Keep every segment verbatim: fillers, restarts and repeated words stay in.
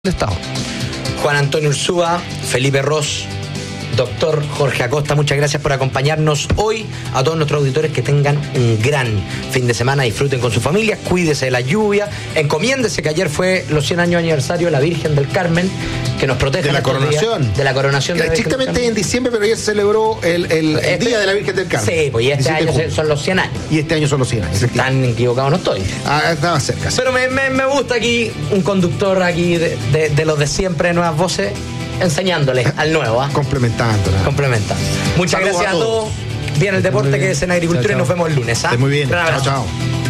del Estado. Juan Antonio Ursúa, Felipe Ros, doctor Jorge Acosta, muchas gracias por acompañarnos hoy. A todos nuestros auditores, que tengan un gran fin de semana, disfruten con sus familias, cuídese de la lluvia, encomiéndese que ayer fue los cien años aniversario de la Virgen del Carmen, que nos protege de la coronación. Días, de la coronación. Que estrictamente en diciembre, pero ayer se celebró el, el, el este, Día de la Virgen del Carmen. Sí, pues y este año son los cien años. Y este año son los cien años. Tan equivocado no estoy. Ah, estaba cerca. Sí. Pero me, me, me gusta aquí un conductor aquí de, de, de los de siempre, de Nuevas Voces, enseñándoles al nuevo. ¿eh? Complementando. ¿no? Complementando. Muchas Saludos gracias a todos. A todos. Bien el deporte, que es en Agricultura, chao, chao. Y nos vemos el lunes. ¿ah? Muy bien. Chao, chao.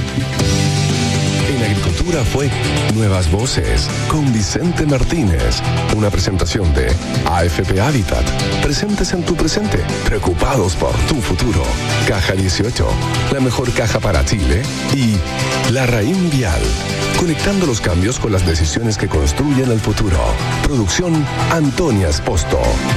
En Agricultura fue Nuevas Voces con Vicente Martínez. Una presentación de A F P Habitat. Presentes en tu presente, preocupados por tu futuro. Caja dieciocho, la mejor caja para Chile. Y La Raín Vial, conectando los cambios con las decisiones que construyen el futuro. Producción Antonia Esposto.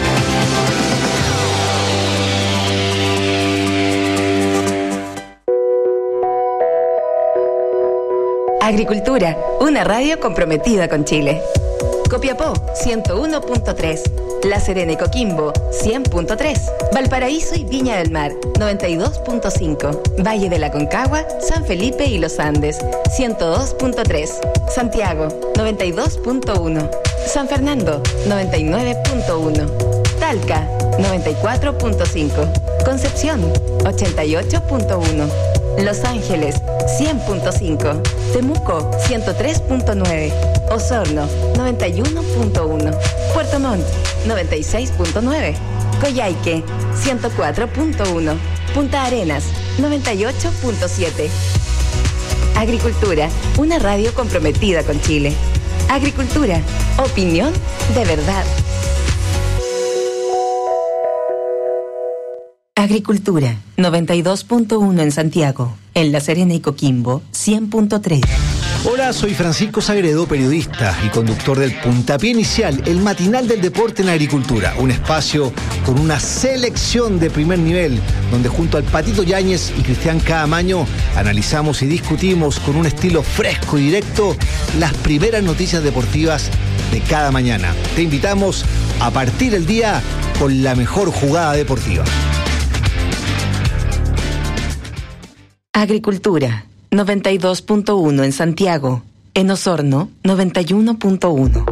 Agricultura, una radio comprometida con Chile. Copiapó, ciento uno punto tres. La Serena y Coquimbo, cien punto tres. Valparaíso y Viña del Mar, noventa y dos punto cinco. Valle de la Concagua, San Felipe y Los Andes, ciento dos punto tres. Santiago, noventa y dos punto uno. San Fernando, noventa y nueve punto uno. Talca, noventa y cuatro punto cinco. Concepción, ochenta y ocho punto uno. Los Ángeles, cien punto cinco. Temuco, ciento tres punto nueve. Osorno, noventa y uno punto uno. Puerto Montt, noventa y seis punto nueve. Coyhaique, ciento cuatro punto uno. Punta Arenas, noventa y ocho punto siete. Agricultura, una radio comprometida con Chile. Agricultura, opinión de verdad. Agricultura, noventa y dos punto uno en Santiago. En La Serena y Coquimbo, cien punto tres. Hola, soy Francisco Sagredo, periodista y conductor del Puntapié Inicial, el matinal del deporte en agricultura. Un espacio con una selección de primer nivel, donde junto al Patito Yáñez y Cristian Caamaño analizamos y discutimos con un estilo fresco y directo las primeras noticias deportivas de cada mañana. Te invitamos a partir el día con la mejor jugada deportiva. Agricultura, noventa y dos punto uno en Santiago. En Osorno, noventa y uno punto uno.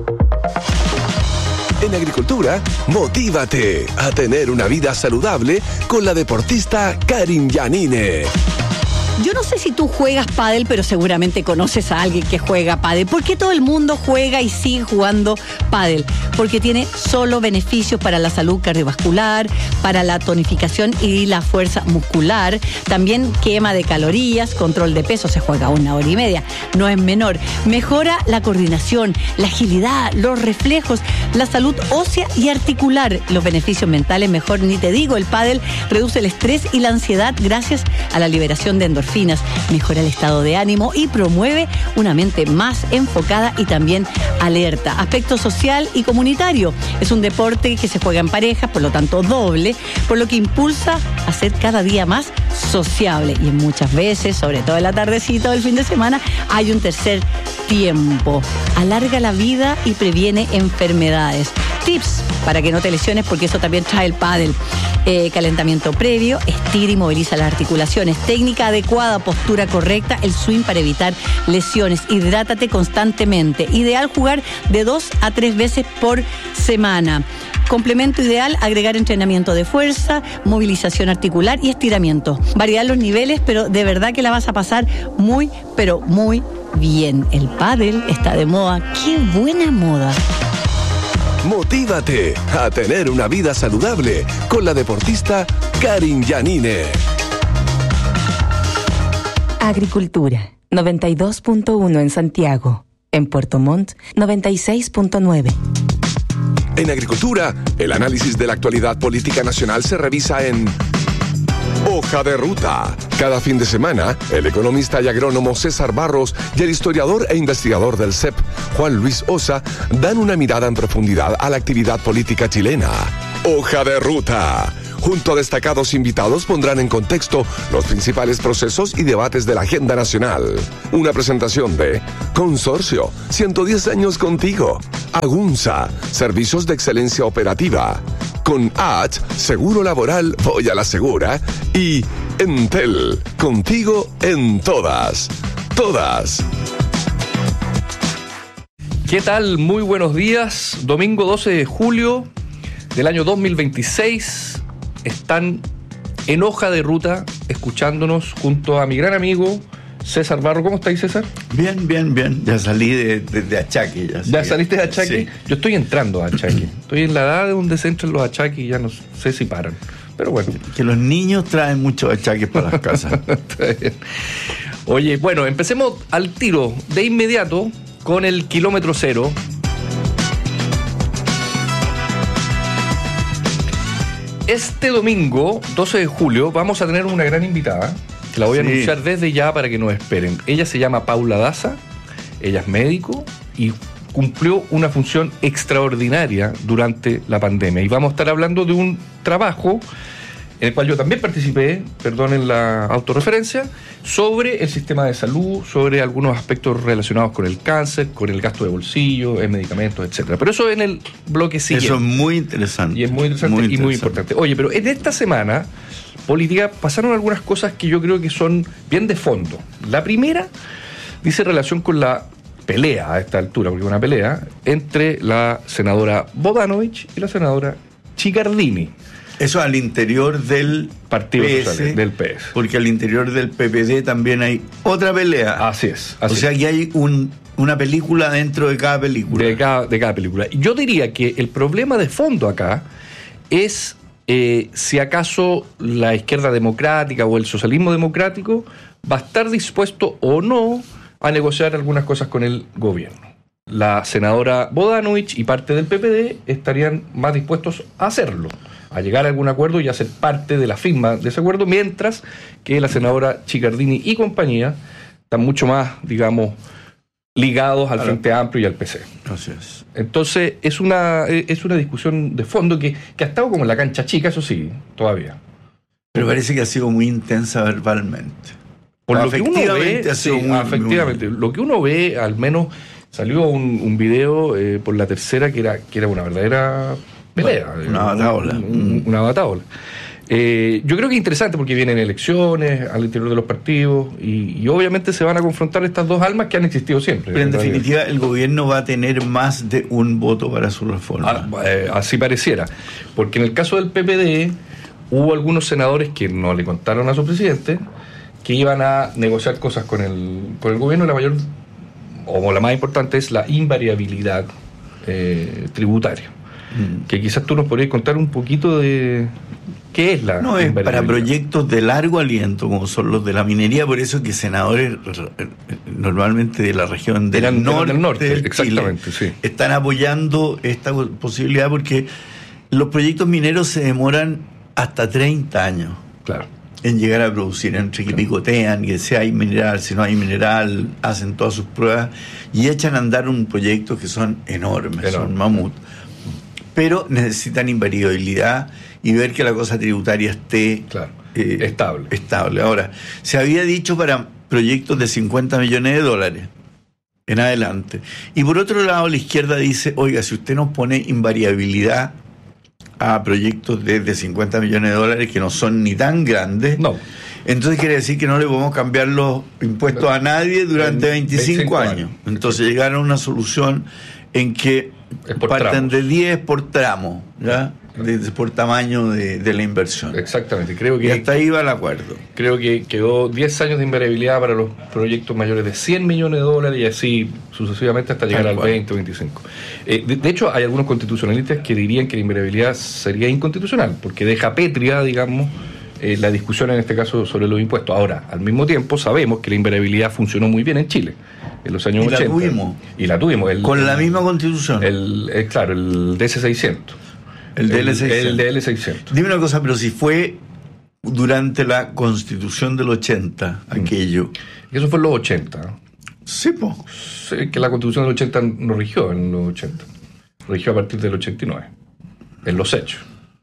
En Agricultura, motívate a tener una vida saludable con la deportista Karin Yanine. Yo no sé si tú juegas pádel, pero seguramente conoces a alguien que juega pádel. ¿Por qué todo el mundo juega y sigue jugando pádel? Porque tiene solo beneficios para la salud cardiovascular, para la tonificación y la fuerza muscular, también quema de calorías, control de peso, se juega una hora y media, no es menor. Mejora la coordinación, la agilidad, los reflejos, la salud ósea y articular. Los beneficios mentales, mejor ni te digo. El pádel reduce el estrés y la ansiedad gracias a la liberación de endorfinas. Mejora el estado de ánimo y promueve una mente más enfocada y también alerta. Aspecto social y comunitario. Es un deporte que se juega en parejas, por lo tanto doble, por lo que impulsa a ser cada día más sociable. Y muchas veces, sobre todo en la tardecita o el fin de semana, hay un tercer tiempo. Alarga la vida y previene enfermedades. Tips para que no te lesiones, porque eso también trae el pádel. Eh, calentamiento previo, estira y moviliza las articulaciones, técnica adecuada, postura correcta, el swing para evitar lesiones, hidrátate constantemente, ideal jugar de dos a tres veces por semana. Complemento ideal, agregar entrenamiento de fuerza, movilización articular y estiramiento. Variar los niveles, pero de verdad que la vas a pasar muy, pero muy bien. El pádel está de moda, qué buena moda. Motívate a tener una vida saludable con la deportista Karin Yanine. Agricultura, noventa y dos punto uno en Santiago. En Puerto Montt, noventa y seis punto nueve. En Agricultura, el análisis de la actualidad política nacional se revisa en Hoja de Ruta. Cada fin de semana, el economista y agrónomo César Barros y el historiador e investigador del C E P, Juan Luis Osa, dan una mirada en profundidad a la actividad política chilena. Hoja de Ruta, junto a destacados invitados, pondrán en contexto los principales procesos y debates de la agenda nacional. Una presentación de Consorcio, ciento diez años contigo. Agunza, servicios de excelencia operativa. Con H, seguro laboral, voy a la segura. Y Entel, contigo en todas. Todas. ¿Qué tal? Muy buenos días. Domingo doce de julio del año dos mil veintiséis. Están en hoja de ruta escuchándonos junto a mi gran amigo César Barro. ¿Cómo estáis, César? Bien, bien, bien. Ya salí de, de, de achaque. Ya, ¿Ya saliste de achaque? Sí. Yo estoy entrando a achaque. Estoy en la edad de donde se entran los achaques y ya no sé si paran. Pero bueno. Que los niños traen muchos achaques para las casas. Está bien. Oye, bueno, empecemos al tiro de inmediato con el kilómetro cero. Este domingo, doce de julio, vamos a tener una gran invitada, que la voy a sí. anunciar desde ya para que nos esperen. Ella se llama Paula Daza, ella es médico y cumplió una función extraordinaria durante la pandemia. Y vamos a estar hablando de un trabajo en el cual yo también participé, perdonen la autorreferencia, sobre el sistema de salud, sobre algunos aspectos relacionados con el cáncer, con el gasto de bolsillo, en medicamentos, etcétera. Pero eso en el bloque siguiente. Eso es muy interesante. Y es muy interesante muy y interesante. muy importante. Oye, pero en esta semana política pasaron algunas cosas que yo creo que son bien de fondo. La primera dice relación con la pelea a esta altura, porque es una pelea, entre la senadora Bodanovich y la senadora Ciccardini. Eso al interior del Partido P S, Social, del P S. Porque al interior del P P D también hay otra pelea. Así es. Así o sea es. que hay un, una película dentro de cada película. De cada, de cada película. Yo diría que el problema de fondo acá es eh, si acaso la izquierda democrática o el socialismo democrático va a estar dispuesto o no a negociar algunas cosas con el gobierno. La senadora Bodanovich y parte del P P D estarían más dispuestos a hacerlo, a llegar a algún acuerdo y a ser parte de la firma de ese acuerdo, mientras que la senadora Ciccardini y compañía están mucho más, digamos, ligados al Frente Amplio y al P C. Así es. Entonces, es una, es una discusión de fondo que, que ha estado como en la cancha chica, eso sí, todavía. Pero parece que ha sido muy intensa verbalmente. Por lo que uno ve, ha sido sí, muy, efectivamente, muy... lo que uno ve, al menos salió un, un video eh, por La Tercera que era, que era una verdadera pelea. Una bataola. Un, una bataola. Eh, yo creo que es interesante porque vienen elecciones al interior de los partidos y, y obviamente se van a confrontar estas dos almas que han existido siempre. Pero en definitiva el gobierno va a tener más de un voto para su reforma. Ah, eh, así pareciera. Porque en el caso del P P D hubo algunos senadores que no le contaron a su presidente que iban a negociar cosas con el, con el gobierno. La mayor, o la más importante, es la invariabilidad eh, tributaria. Mm. Que quizás tú nos podrías contar un poquito de qué es la no, es para proyectos de largo aliento, como son los de la minería, por eso que senadores normalmente de la región del eran, norte, eran del norte del exactamente, Chile, sí. están apoyando esta posibilidad porque los proyectos mineros se demoran hasta treinta años. Claro. En llegar a producir, entre que picotean, que si hay mineral, si no hay mineral, hacen todas sus pruebas y echan a andar un proyecto que son enormes, Enorme. son mamut. Pero necesitan invariabilidad y ver que la cosa tributaria esté claro. eh, estable. estable. Ahora, se había dicho para proyectos de cincuenta millones de dólares en adelante. Y por otro lado, la izquierda dice, oiga, si usted nos pone invariabilidad a proyectos de, de cincuenta millones de dólares que no son ni tan grandes, no. entonces quiere decir que no le podemos cambiar los impuestos a nadie durante veinticinco años. Entonces llegaron a una solución en que parten de diez por tramo, ¿ya? De, de, por tamaño de, de la inversión. Exactamente, creo que y hasta ahí va el acuerdo. Creo que quedó diez años de invariabilidad para los proyectos mayores de cien millones de dólares y así sucesivamente hasta llegar al veinte o veinticinco. Eh, de, de hecho, hay algunos constitucionalistas que dirían que la invariabilidad sería inconstitucional, porque deja pétrea, digamos, eh, la discusión en este caso sobre los impuestos. Ahora, al mismo tiempo, sabemos que la invariabilidad funcionó muy bien en Chile en los años y ochenta. La tuvimos. Y la tuvimos. El, Con la misma constitución. El, el, claro, el D S seiscientos. El D L seiscientos. El D L seiscientos. Dime una cosa, pero si fue durante la Constitución del ochenta, mm. aquello. Eso fue en los ochenta. Sí, pues. Sí, que la Constitución del ochenta no rigió en los ochenta. Rigió a partir del ochenta y nueve. En los hechos.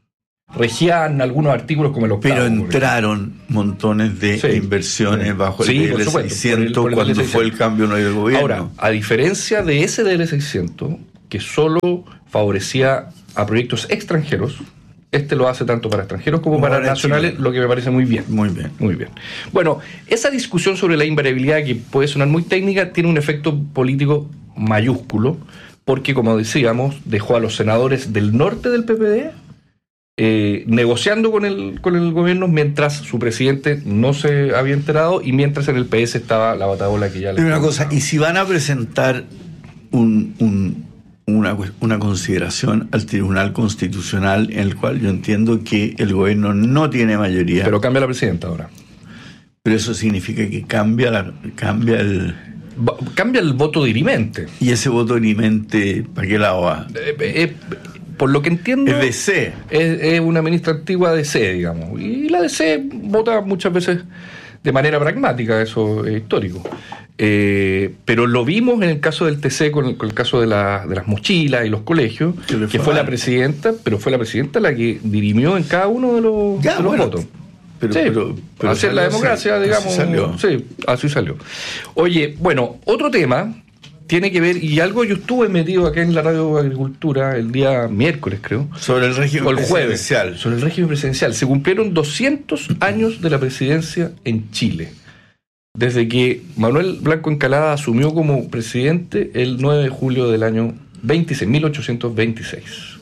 regían algunos artículos como el octavo. Pero entraron montones de sí, inversiones sí, bajo el sí, D L seiscientos por el, por el cuando D L seiscientos. Fue el cambio no del gobierno. Ahora, a diferencia de ese D L seiscientos, que solo favorecía a proyectos extranjeros, este lo hace tanto para extranjeros como, como para nacionales, Chile. Lo que me parece muy bien. Muy bien. Muy bien. Bueno, esa discusión sobre la invariabilidad, que puede sonar muy técnica, tiene un efecto político mayúsculo, porque, como decíamos, dejó a los senadores del norte del P P D eh, negociando con el, con el gobierno mientras su presidente no se había enterado y mientras en el P S estaba la batabola que ya le... Una cosa, y si van a presentar un, un, una, una consideración al Tribunal Constitucional en el cual yo entiendo que el gobierno no tiene mayoría... Pero cambia la presidenta ahora. Pero eso significa que cambia, la, cambia el... Cambia el voto dirimente. ¿Y ese voto dirimente para qué lado va? Eh, eh, por lo que entiendo... Es D C. Es, es una ministra antigua D C, digamos. Y la D C vota muchas veces de manera pragmática, eso es histórico. Eh, pero lo vimos en el caso del T C, con el, con el caso de, la, de las mochilas y los colegios, que, que fue la presidenta, pero fue la presidenta la que dirimió en cada uno de los, ya, de los bueno. votos. Pero, sí, pero, pero así es la democracia, así, digamos. Así salió. Sí, así salió. Oye, bueno, otro tema tiene que ver, y algo yo estuve metido acá en la Radio Agricultura el día miércoles, creo. Sobre el régimen o el jueves, presidencial. Sobre el régimen presidencial. Se cumplieron doscientos años de la presidencia en Chile. Desde que Manuel Blanco Encalada asumió como presidente el nueve de julio del año veintiséis, mil ochocientos veintiséis.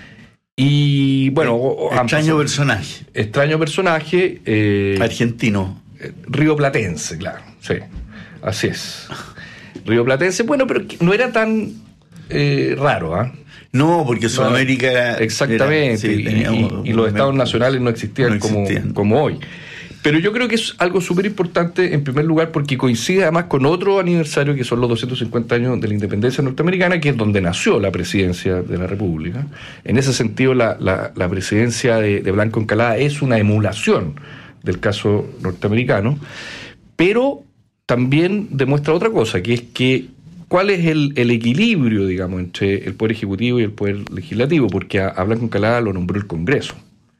Y bueno, extraño personaje. Extraño personaje. Eh, Argentino. Eh, rioplatense, claro, sí. Así es. Rioplatense, bueno, pero no era tan eh, raro, ¿ah? ¿eh? No, porque Sudamérica no, era... Exactamente, era, sí, y, y, y los estados nacionales no existían, no existían. Como, como hoy. Pero yo creo que es algo súper importante, en primer lugar, porque coincide además con otro aniversario, que son los doscientos cincuenta años de la independencia norteamericana, que es donde nació la presidencia de la República. En ese sentido, la, la, la presidencia de, de Blanco Encalada es una emulación del caso norteamericano, pero también demuestra otra cosa, que es que cuál es el, el equilibrio, digamos, entre el Poder Ejecutivo y el Poder Legislativo, porque a, a Blanco Encalada lo nombró el Congreso.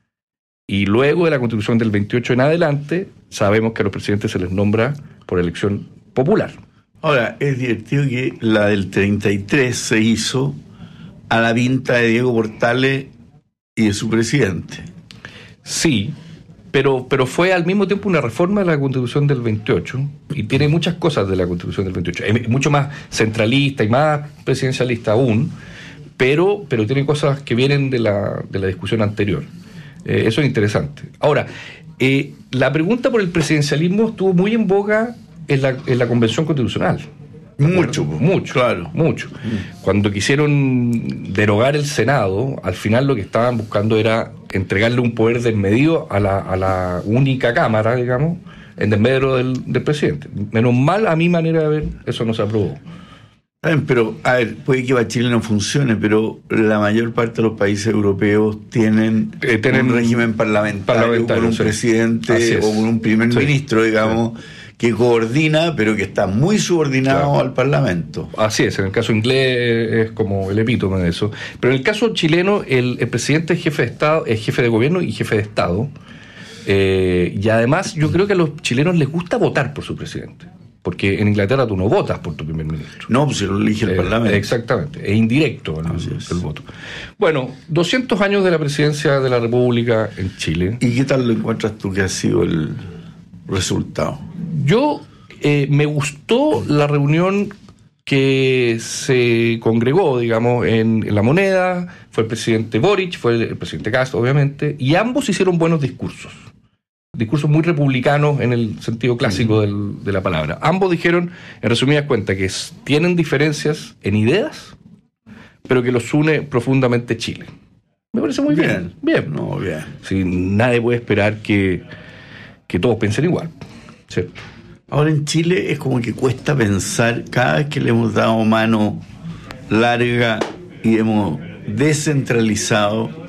Y luego de la Constitución del veintiocho en adelante, sabemos que a los presidentes se les nombra por elección popular. Ahora, es divertido que la del treinta y tres se hizo a la vinta de Diego Portales y de su presidente. Sí, pero, pero fue al mismo tiempo una reforma de la Constitución del veintiocho, y tiene muchas cosas de la Constitución del veintiocho. Es mucho más centralista y más presidencialista aún, pero, pero tiene cosas que vienen de la, de la discusión anterior. Eh, eso es interesante. Ahora, eh, la pregunta por el presidencialismo estuvo muy en boga en la, en la Convención Constitucional. Mucho, mucho, claro. Mucho. Mm. Cuando quisieron derogar el Senado, al final lo que estaban buscando era entregarle un poder desmedido a la, a la única Cámara, digamos, en desmedro del, del presidente. Menos mal, a mi manera de ver, eso no se aprobó. Pero, a ver, puede que para Chile no funcione, pero la mayor parte de los países europeos tienen, eh, tienen un régimen parlamentario, parlamentario con un sí. presidente o con un primer sí. ministro, digamos, sí. que coordina, pero que está muy subordinado claro. al Parlamento. Así es, en el caso inglés es como el epítome de eso. Pero en el caso chileno, el, el presidente es jefe de Estado, es jefe de gobierno y jefe de Estado. Eh, y además, yo creo que a los chilenos les gusta votar por su presidente. Porque en Inglaterra tú no votas por tu primer ministro. No, pues se lo elige el eh, Parlamento. Exactamente, es indirecto el, el voto. Bueno, doscientos años de la presidencia de la República en Chile. ¿Y qué tal lo encuentras tú que ha sido el resultado? Yo, eh, me gustó la reunión que se congregó, digamos, en, en La Moneda. Fue el presidente Boric, fue el, el presidente Castro, obviamente, y ambos hicieron buenos discursos. Discursos muy republicanos en el sentido clásico del, de la palabra. Ambos dijeron, en resumidas cuentas, que es, tienen diferencias en ideas, pero que los une profundamente Chile. Me parece muy bien. Bien. bien. No, bien. Sí, nadie puede esperar que, que todos piensen igual. ¿Cierto? Ahora en Chile es como que cuesta pensar, cada vez que le hemos dado mano larga y hemos descentralizado,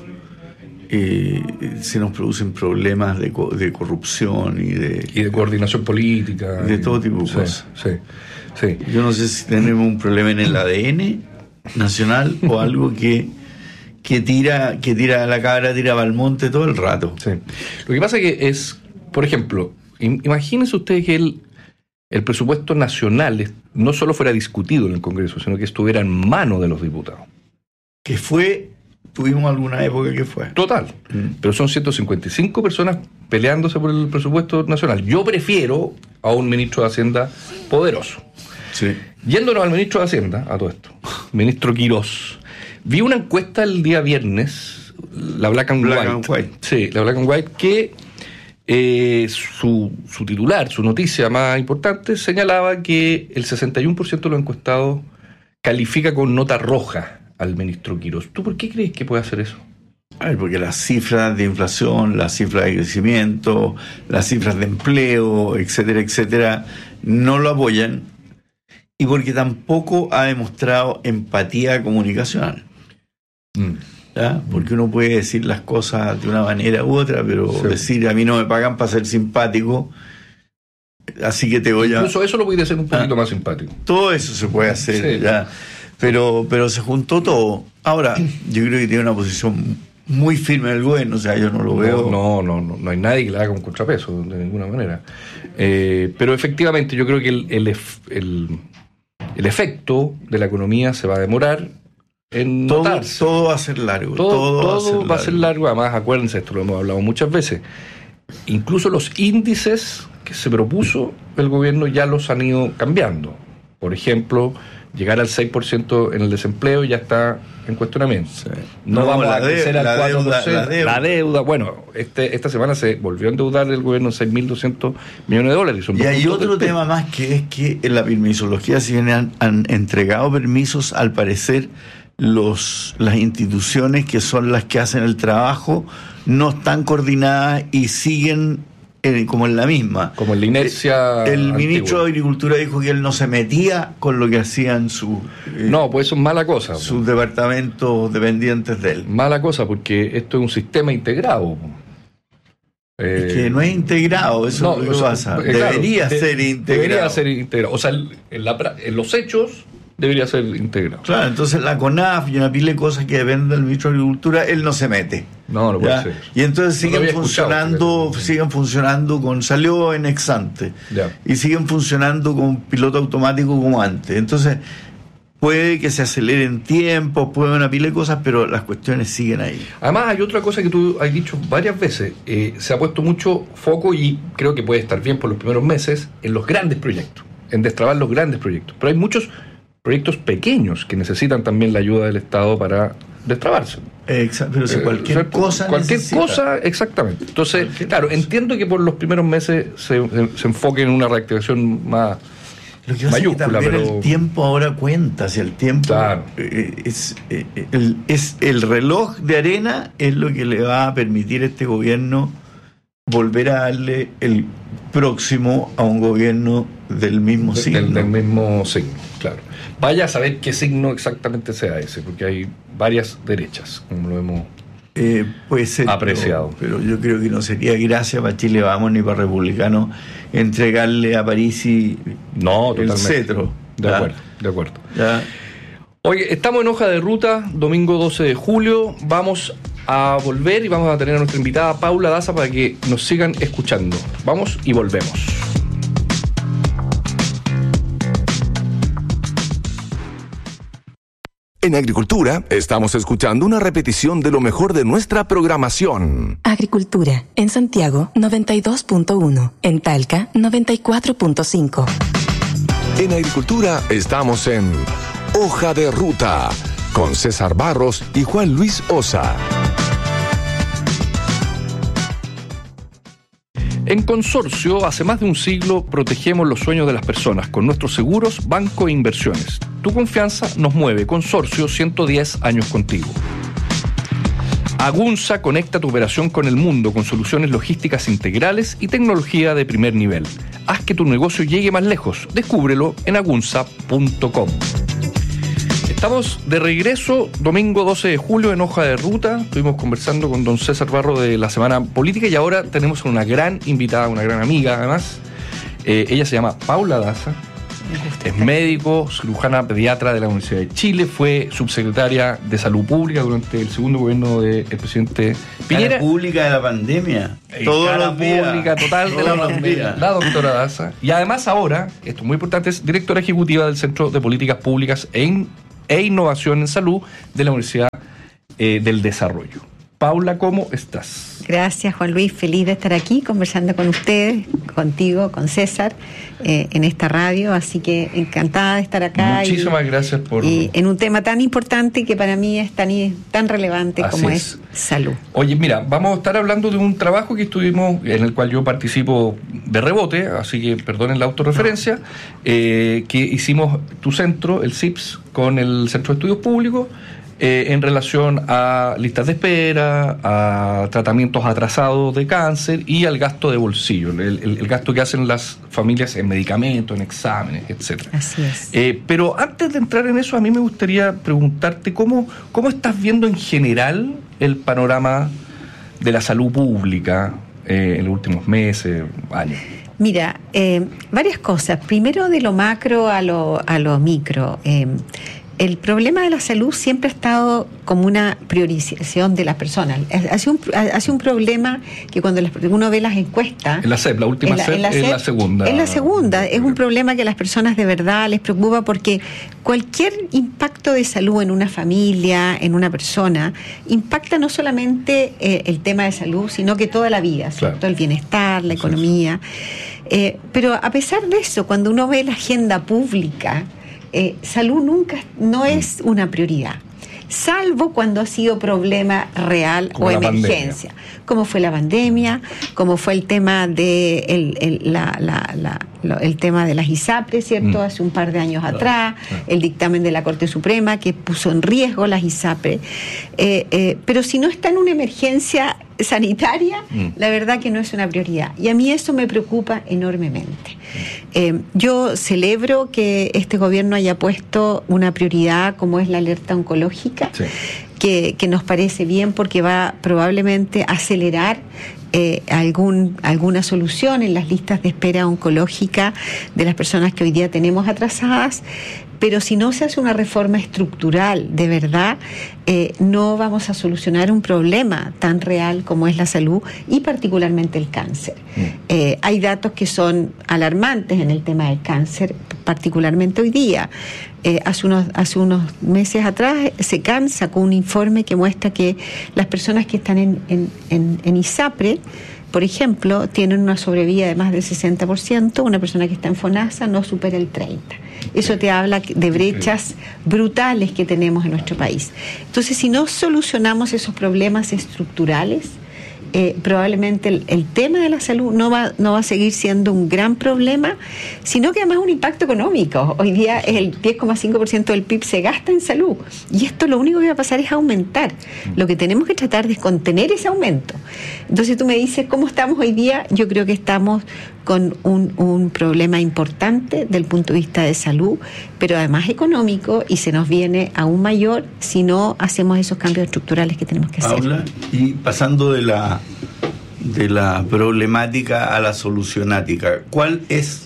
Eh, se nos producen problemas de, co- de corrupción y de... Y de coordinación política. De todo tipo de sí, cosas. Sí, sí. Yo no sé si tenemos un problema en el A D N nacional o algo que, que tira, que tira la cabra, tira al monte todo el rato. Sí. Lo que pasa es que es, por ejemplo, imagínense ustedes que el, el presupuesto nacional no solo fuera discutido en el Congreso, sino que estuviera en manos de los diputados. Que fue, tuvimos alguna época que fue. Total. Mm. Pero son ciento cincuenta y cinco personas peleándose por el presupuesto nacional. Yo prefiero a un ministro de Hacienda poderoso. Sí. Yéndonos al ministro de Hacienda, a todo esto, ministro Quirós, vi una encuesta el día viernes, la Black and, Black White, and White. Sí, la Black and White, que eh, su, su titular, su noticia más importante, señalaba que el sesenta y uno por ciento de los encuestados califica con nota roja al ministro Quirós. ¿Tú por qué crees que puede hacer eso? A ver, porque las cifras de inflación, las cifras de crecimiento, las cifras de empleo, etcétera, etcétera, no lo apoyan. Y porque tampoco ha demostrado empatía comunicacional. Mm. ¿Ya? Porque uno puede decir las cosas de una manera u otra, pero sí. Decir a mí no me pagan para ser simpático, así que te voy a... Incluso eso lo voy a hacer un poquito ah, más simpático. Todo eso se puede hacer, sí. ¿Ya? Pero, pero se juntó todo. Ahora, yo creo que tiene una posición muy firme del gobierno, o sea, yo no lo veo... No, no, no, no hay nadie que le haga un contrapeso, de ninguna manera. Eh, pero efectivamente yo creo que el... el, el El efecto de la economía se va a demorar en todo, notarse. Todo va a ser largo. Todo, todo, todo va, a ser, va a ser largo. Además, acuérdense, esto lo hemos hablado muchas veces. Incluso los índices que se propuso el gobierno ya los han ido cambiando. Por ejemplo, llegar al seis por ciento en el desempleo ya está en cuestionamiento. Sí. No, no vamos a crecer al cuatro por ciento. La deuda, la deuda. Bueno, este, esta semana se volvió a endeudar el gobierno en seis mil doscientos millones de dólares. Son y hay otro tema más, que es que en la permisología, si bien han, han entregado permisos, al parecer los las instituciones que son las que hacen el trabajo no están coordinadas y siguen Eh, como en la misma. Como en la inercia. El antigua. Ministro de Agricultura dijo que él no se metía con lo que hacían sus... Eh, no, pues eso es mala cosa. Sus pues. departamentos dependientes de él. Mala cosa, porque esto es un sistema integrado. Eh, es que no es integrado, eso no, es lo que pasa. Eh, debería claro, ser de, integrado. Debería ser integrado. O sea, en, la, en los hechos debería ser integrado. Claro, entonces la CONAF y una pila de cosas que dependen del Ministro de Agricultura, él no se mete. No, no puede ¿ya? ser. Y entonces siguen no funcionando, escuchado, siguen funcionando con, salió en ex ante, ya. Y siguen funcionando con piloto automático como antes. Entonces, puede que se aceleren tiempos, puede una pila de cosas, pero las cuestiones siguen ahí. Además, hay otra cosa que tú has dicho varias veces. Eh, se ha puesto mucho foco, y creo que puede estar bien por los primeros meses, en los grandes proyectos, en destrabar los grandes proyectos. Pero hay muchos proyectos pequeños que necesitan también la ayuda del Estado para destrabarse. Exacto, pero si cualquier eh, cosa cualquier necesita. cosa, exactamente. Entonces, cualquier claro, cosa. Entiendo que por los primeros meses se, se, se enfoque en una reactivación más Lo que pasa mayúscula, es que también pero el tiempo ahora cuenta, si el tiempo claro. eh, es, eh, el, es el reloj de arena es lo que le va a permitir a este gobierno volver a darle el próximo a un gobierno del mismo de, signo. Del, del mismo signo, claro. Vaya a saber qué signo exactamente sea ese, porque hay varias derechas, como lo hemos eh, puede ser, apreciado. Pero, pero yo creo que no sería gracia para Chile Vamos ni para Republicano entregarle a Parisi no, el cetro. De ¿ya? acuerdo, de acuerdo. ¿Ya? Oye, estamos en Hoja de Ruta, domingo doce de julio. Vamos a volver y vamos a tener a nuestra invitada Paula Daza para que nos sigan escuchando. Vamos y volvemos. En Agricultura estamos escuchando una repetición de lo mejor de nuestra programación. Agricultura, en Santiago noventa y dos punto uno, en Talca noventa y cuatro punto cinco. En Agricultura estamos en Hoja de Ruta con César Barros y Juan Luis Osa. En Consorcio, hace más de un siglo, protegemos los sueños de las personas con nuestros seguros, banco e inversiones. Tu confianza nos mueve. Consorcio, ciento diez años contigo. Agunza conecta tu operación con el mundo con soluciones logísticas integrales y tecnología de primer nivel. Haz que tu negocio llegue más lejos. Descúbrelo en agunza punto com. Estamos de regreso, domingo doce de julio, en Hoja de Ruta. Estuvimos conversando con don César Barro de la Semana Política y ahora tenemos una gran invitada, una gran amiga además. Eh, ella se llama Paula Daza Es médico, cirujana pediatra de la Universidad de Chile, fue subsecretaria de Salud Pública durante el segundo gobierno del presidente Piñera. Cara pública de la pandemia. Eh, Todos cara los días. pública total de la Todos los pandemia. días. La doctora Daza. Y además ahora, esto es muy importante, es directora ejecutiva del Centro de Políticas Públicas e, In- e Innovación en Salud de la Universidad eh, del Desarrollo. Paula, ¿cómo estás? Gracias, Juan Luis. Feliz de estar aquí conversando con ustedes, contigo, con César, eh, en esta radio. Así que encantada de estar acá. Muchísimas y, gracias por... Y en un tema tan importante que para mí es tan, tan relevante Así como es. es salud. Oye, mira, vamos a estar hablando de un trabajo que estuvimos, en el cual yo participo de rebote, así que perdonen la autorreferencia, eh, que hicimos tu centro, el C I P S, con el Centro de Estudios Públicos, Eh, en relación a listas de espera, a tratamientos atrasados de cáncer y al gasto de bolsillo, el, el, el gasto que hacen las familias en medicamentos, en exámenes, etcétera. Así es. Eh, pero antes de entrar en eso, a mí me gustaría preguntarte cómo, cómo estás viendo en general el panorama de la salud pública eh, en los últimos meses, años. Mira, eh, varias cosas. Primero de lo macro a lo, a lo micro. Eh, El problema de la salud siempre ha estado como una priorización de las personas. Ha sido un, ha sido un problema que cuando las, uno ve las encuestas... En la C E P, la última C E P, es la segunda. Es la segunda. Es un problema que a las personas de verdad les preocupa porque cualquier impacto de salud en una familia, en una persona, impacta no solamente eh, el tema de salud, sino que toda la vida, ¿cierto? Claro. El bienestar, la economía. Eh, pero a pesar de eso, cuando uno ve la agenda pública... Eh, salud nunca no es una prioridad, salvo cuando ha sido problema real como o emergencia, pandemia. Como fue la pandemia, como fue el tema de el, el, la, la, la, lo, el tema de las ISAPRES, ¿cierto? Mm. Hace un par de años claro, atrás, claro. El dictamen de la Corte Suprema que puso en riesgo las ISAPRES, eh, eh, pero si no está en una emergencia sanitaria, mm. la verdad que no es una prioridad. Y a mí eso me preocupa enormemente. Eh, yo celebro que este gobierno haya puesto una prioridad como es la alerta oncológica, sí. que, que nos parece bien porque va probablemente a acelerar Eh, algún, alguna solución en las listas de espera oncológica de las personas que hoy día tenemos atrasadas, pero si no se hace una reforma estructural de verdad, eh, no vamos a solucionar un problema tan real como es la salud y particularmente el cáncer. Mm. Eh, hay datos que son alarmantes en el tema del cáncer, particularmente hoy día. Eh, hace, unos, hace unos meses atrás, SECAN sacó un informe que muestra que las personas que están en, en, en, en ISAPRE, por ejemplo, tienen una sobrevida de más del sesenta por ciento, una persona que está en FONASA no supera el treinta por ciento. Eso te habla de brechas brutales que tenemos en nuestro país. Entonces, si no solucionamos esos problemas estructurales, Eh, probablemente el, el tema de la salud no va, no va a seguir siendo un gran problema, sino que además un impacto económico. Hoy día el diez coma cinco por ciento del P I B se gasta en salud y esto lo único que va a pasar es aumentar. Lo que tenemos que tratar de es contener ese aumento. Entonces tú me dices, ¿cómo estamos hoy día? Yo creo que estamos con un, un problema importante del punto de vista de salud, pero además económico, y se nos viene aún mayor si no hacemos esos cambios estructurales que tenemos que hacer. Paula, y pasando de la de la problemática a la solucionática, ¿cuál es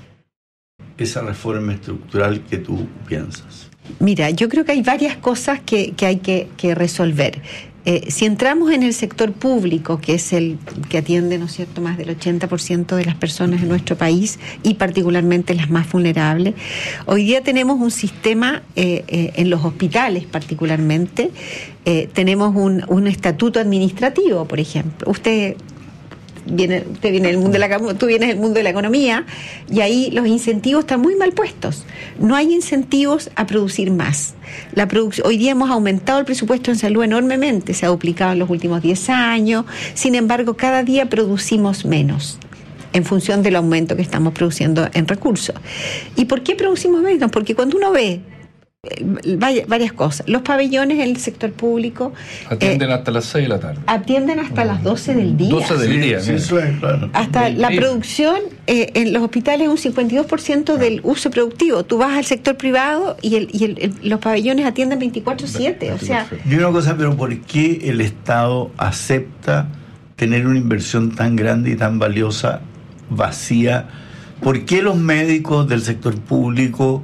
esa reforma estructural que tú piensas? Mira, yo creo que hay varias cosas que, que hay que, que resolver. Eh, si entramos en el sector público, que es el que atiende, ¿no es cierto?, más del ochenta por ciento de las personas en nuestro país y particularmente las más vulnerables, hoy día tenemos un sistema eh, eh, en los hospitales particularmente, eh, tenemos un, un estatuto administrativo, por ejemplo. Usted viene, usted viene del mundo de la, tú vienes del mundo de la economía y ahí los incentivos están muy mal puestos. No hay incentivos a producir más. La produc- hoy día hemos aumentado el presupuesto en salud enormemente, se ha duplicado en los últimos diez años, sin embargo cada día producimos menos en función del aumento que estamos produciendo en recursos. ¿Y por qué producimos menos? Porque cuando uno ve varias cosas. Los pabellones en el sector público atienden eh, hasta las seis de la tarde. Atienden hasta las doce del día. doce del día. Sí, sí, claro. Hasta la día. producción eh, en los hospitales es un cincuenta y dos por ciento ah. del uso productivo. Tú vas al sector privado y, el, y el, el, los pabellones atienden veinticuatro siete. O sea, y una cosa, pero ¿por qué el Estado acepta tener una inversión tan grande y tan valiosa vacía ¿por qué los médicos del sector público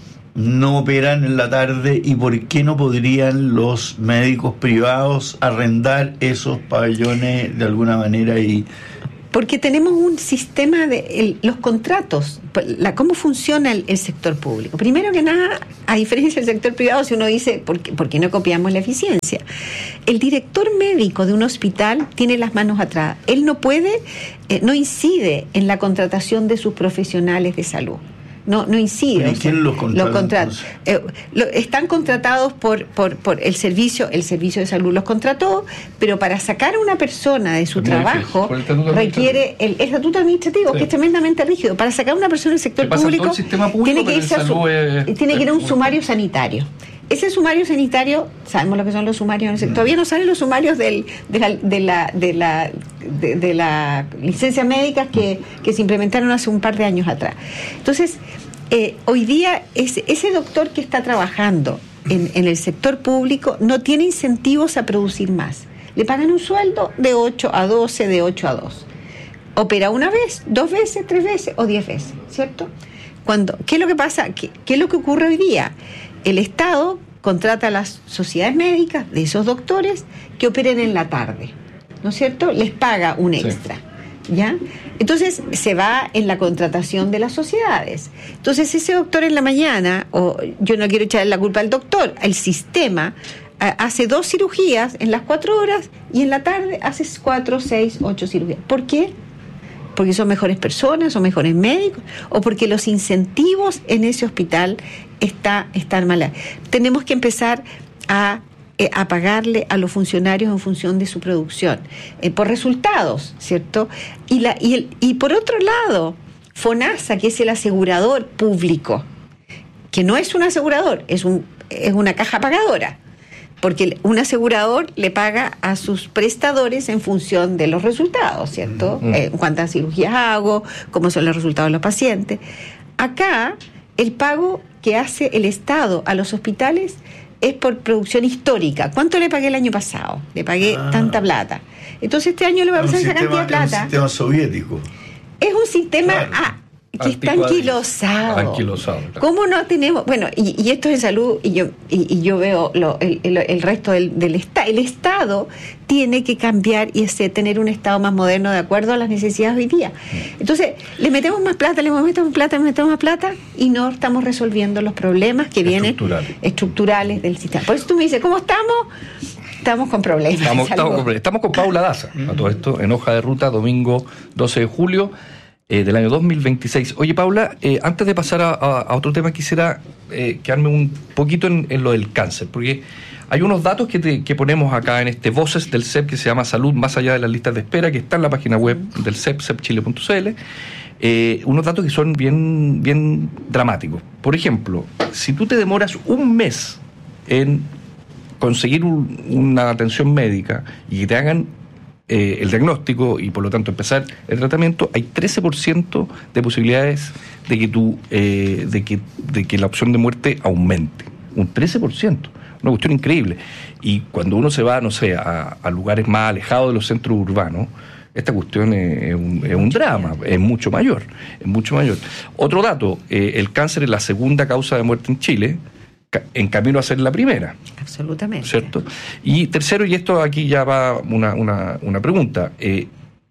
no operan en la tarde y por qué no podrían los médicos privados arrendar esos pabellones de alguna manera? Y porque tenemos un sistema de el, los contratos, la, cómo funciona el, el sector público. Primero que nada, a diferencia del sector privado, si uno dice, ¿por qué, ¿por qué no copiamos la eficiencia? El director médico de un hospital tiene las manos atrás. Él no puede, eh, no incide en la contratación de sus profesionales de salud. No, no incide. ¿Y quién los contrata? Los contrata. Eh, lo, están contratados por, por, por el servicio, el servicio de salud los contrató, pero para sacar a una persona de su trabajo el requiere el, el estatuto administrativo, sí, que es tremendamente rígido. Para sacar a una persona del sector público, público, tiene que irse a su, es, tiene que ir a un sumario sanitario. Ese sumario sanitario, sabemos lo que son los sumarios en el sector. Todavía no salen los sumarios del, de la de la de la de, de la licencia médica que, que se implementaron hace un par de años atrás. Entonces, eh, hoy día ese, ese doctor que está trabajando en, en el sector público no tiene incentivos a producir más. Le pagan un sueldo de ocho a doce, de ocho a dos. Opera una vez, dos veces, tres veces o diez veces, ¿cierto? Cuando, ¿qué es lo que pasa? ¿Qué, qué es lo que ocurre hoy día? El Estado contrata a las sociedades médicas de esos doctores que operen en la tarde, ¿no es cierto? Les paga un extra, sí, ¿ya? Entonces se va en la contratación de las sociedades. Entonces ese doctor en la mañana, o yo no quiero echarle la culpa al doctor, el sistema hace dos cirugías en las cuatro horas y en la tarde hace cuatro, seis, ocho cirugías. ¿Por qué? Porque son mejores personas, son mejores médicos, o porque los incentivos en ese hospital está, están mal. Tenemos que empezar a, eh, a pagarle a los funcionarios en función de su producción, eh, por resultados, ¿cierto? Y, la, y, el, y por otro lado, FONASA, que es el asegurador público, que no es un asegurador, es, un, es una caja pagadora. Porque un asegurador le paga a sus prestadores en función de los resultados, ¿cierto? Mm. Eh, cuántas cirugías hago, cómo son los resultados de los pacientes. Acá, el pago que hace el Estado a los hospitales es por producción histórica. ¿Cuánto le pagué el año pasado? Le pagué ah. tanta plata. Entonces este año le voy a pasar esa cantidad de plata. Es un sistema soviético. Es un sistema... Claro. Ah, que está anquilosado. Anquilosado, claro. ¿Cómo no tenemos? Bueno, y, y esto es en salud, y yo y, y yo veo lo, el, el, el resto del, del Estado. El Estado tiene que cambiar y ese, tener un Estado más moderno de acuerdo a las necesidades de hoy día. Entonces, le metemos más plata, le metemos más plata, le metemos más plata, y no estamos resolviendo los problemas que vienen estructurales, estructurales del sistema. Por eso tú me dices, ¿cómo estamos? Estamos con problemas. Estamos, estamos, con, estamos con Paula Daza, a todo esto, en Hoja de Ruta, domingo doce de julio. Eh, del año dos mil veintiséis. Oye, Paula, eh, antes de pasar a, a, a otro tema, quisiera eh, quedarme un poquito en, en lo del cáncer, porque hay unos datos que, te, que ponemos acá en este Voces del C E P que se llama Salud más allá de las listas de espera, que está en la página web del C E P, cepchile punto c l, eh, unos datos que son bien, bien dramáticos. Por ejemplo, si tú te demoras un mes en conseguir un, una atención médica y que te hagan Eh, el diagnóstico y por lo tanto empezar el tratamiento, hay trece por ciento de posibilidades de que tú, eh, de que, de que la opción de muerte aumente. Un trece por ciento, una cuestión increíble. Y cuando uno se va, no sé, a, a lugares más alejados de los centros urbanos, esta cuestión es, es, un, es un drama, es mucho mayor, es mucho mayor. Otro dato, eh, el cáncer es la segunda causa de muerte en Chile, en camino a ser la primera. Absolutamente. ¿Cierto? Y tercero, y esto aquí ya va una, una, una pregunta. Eh,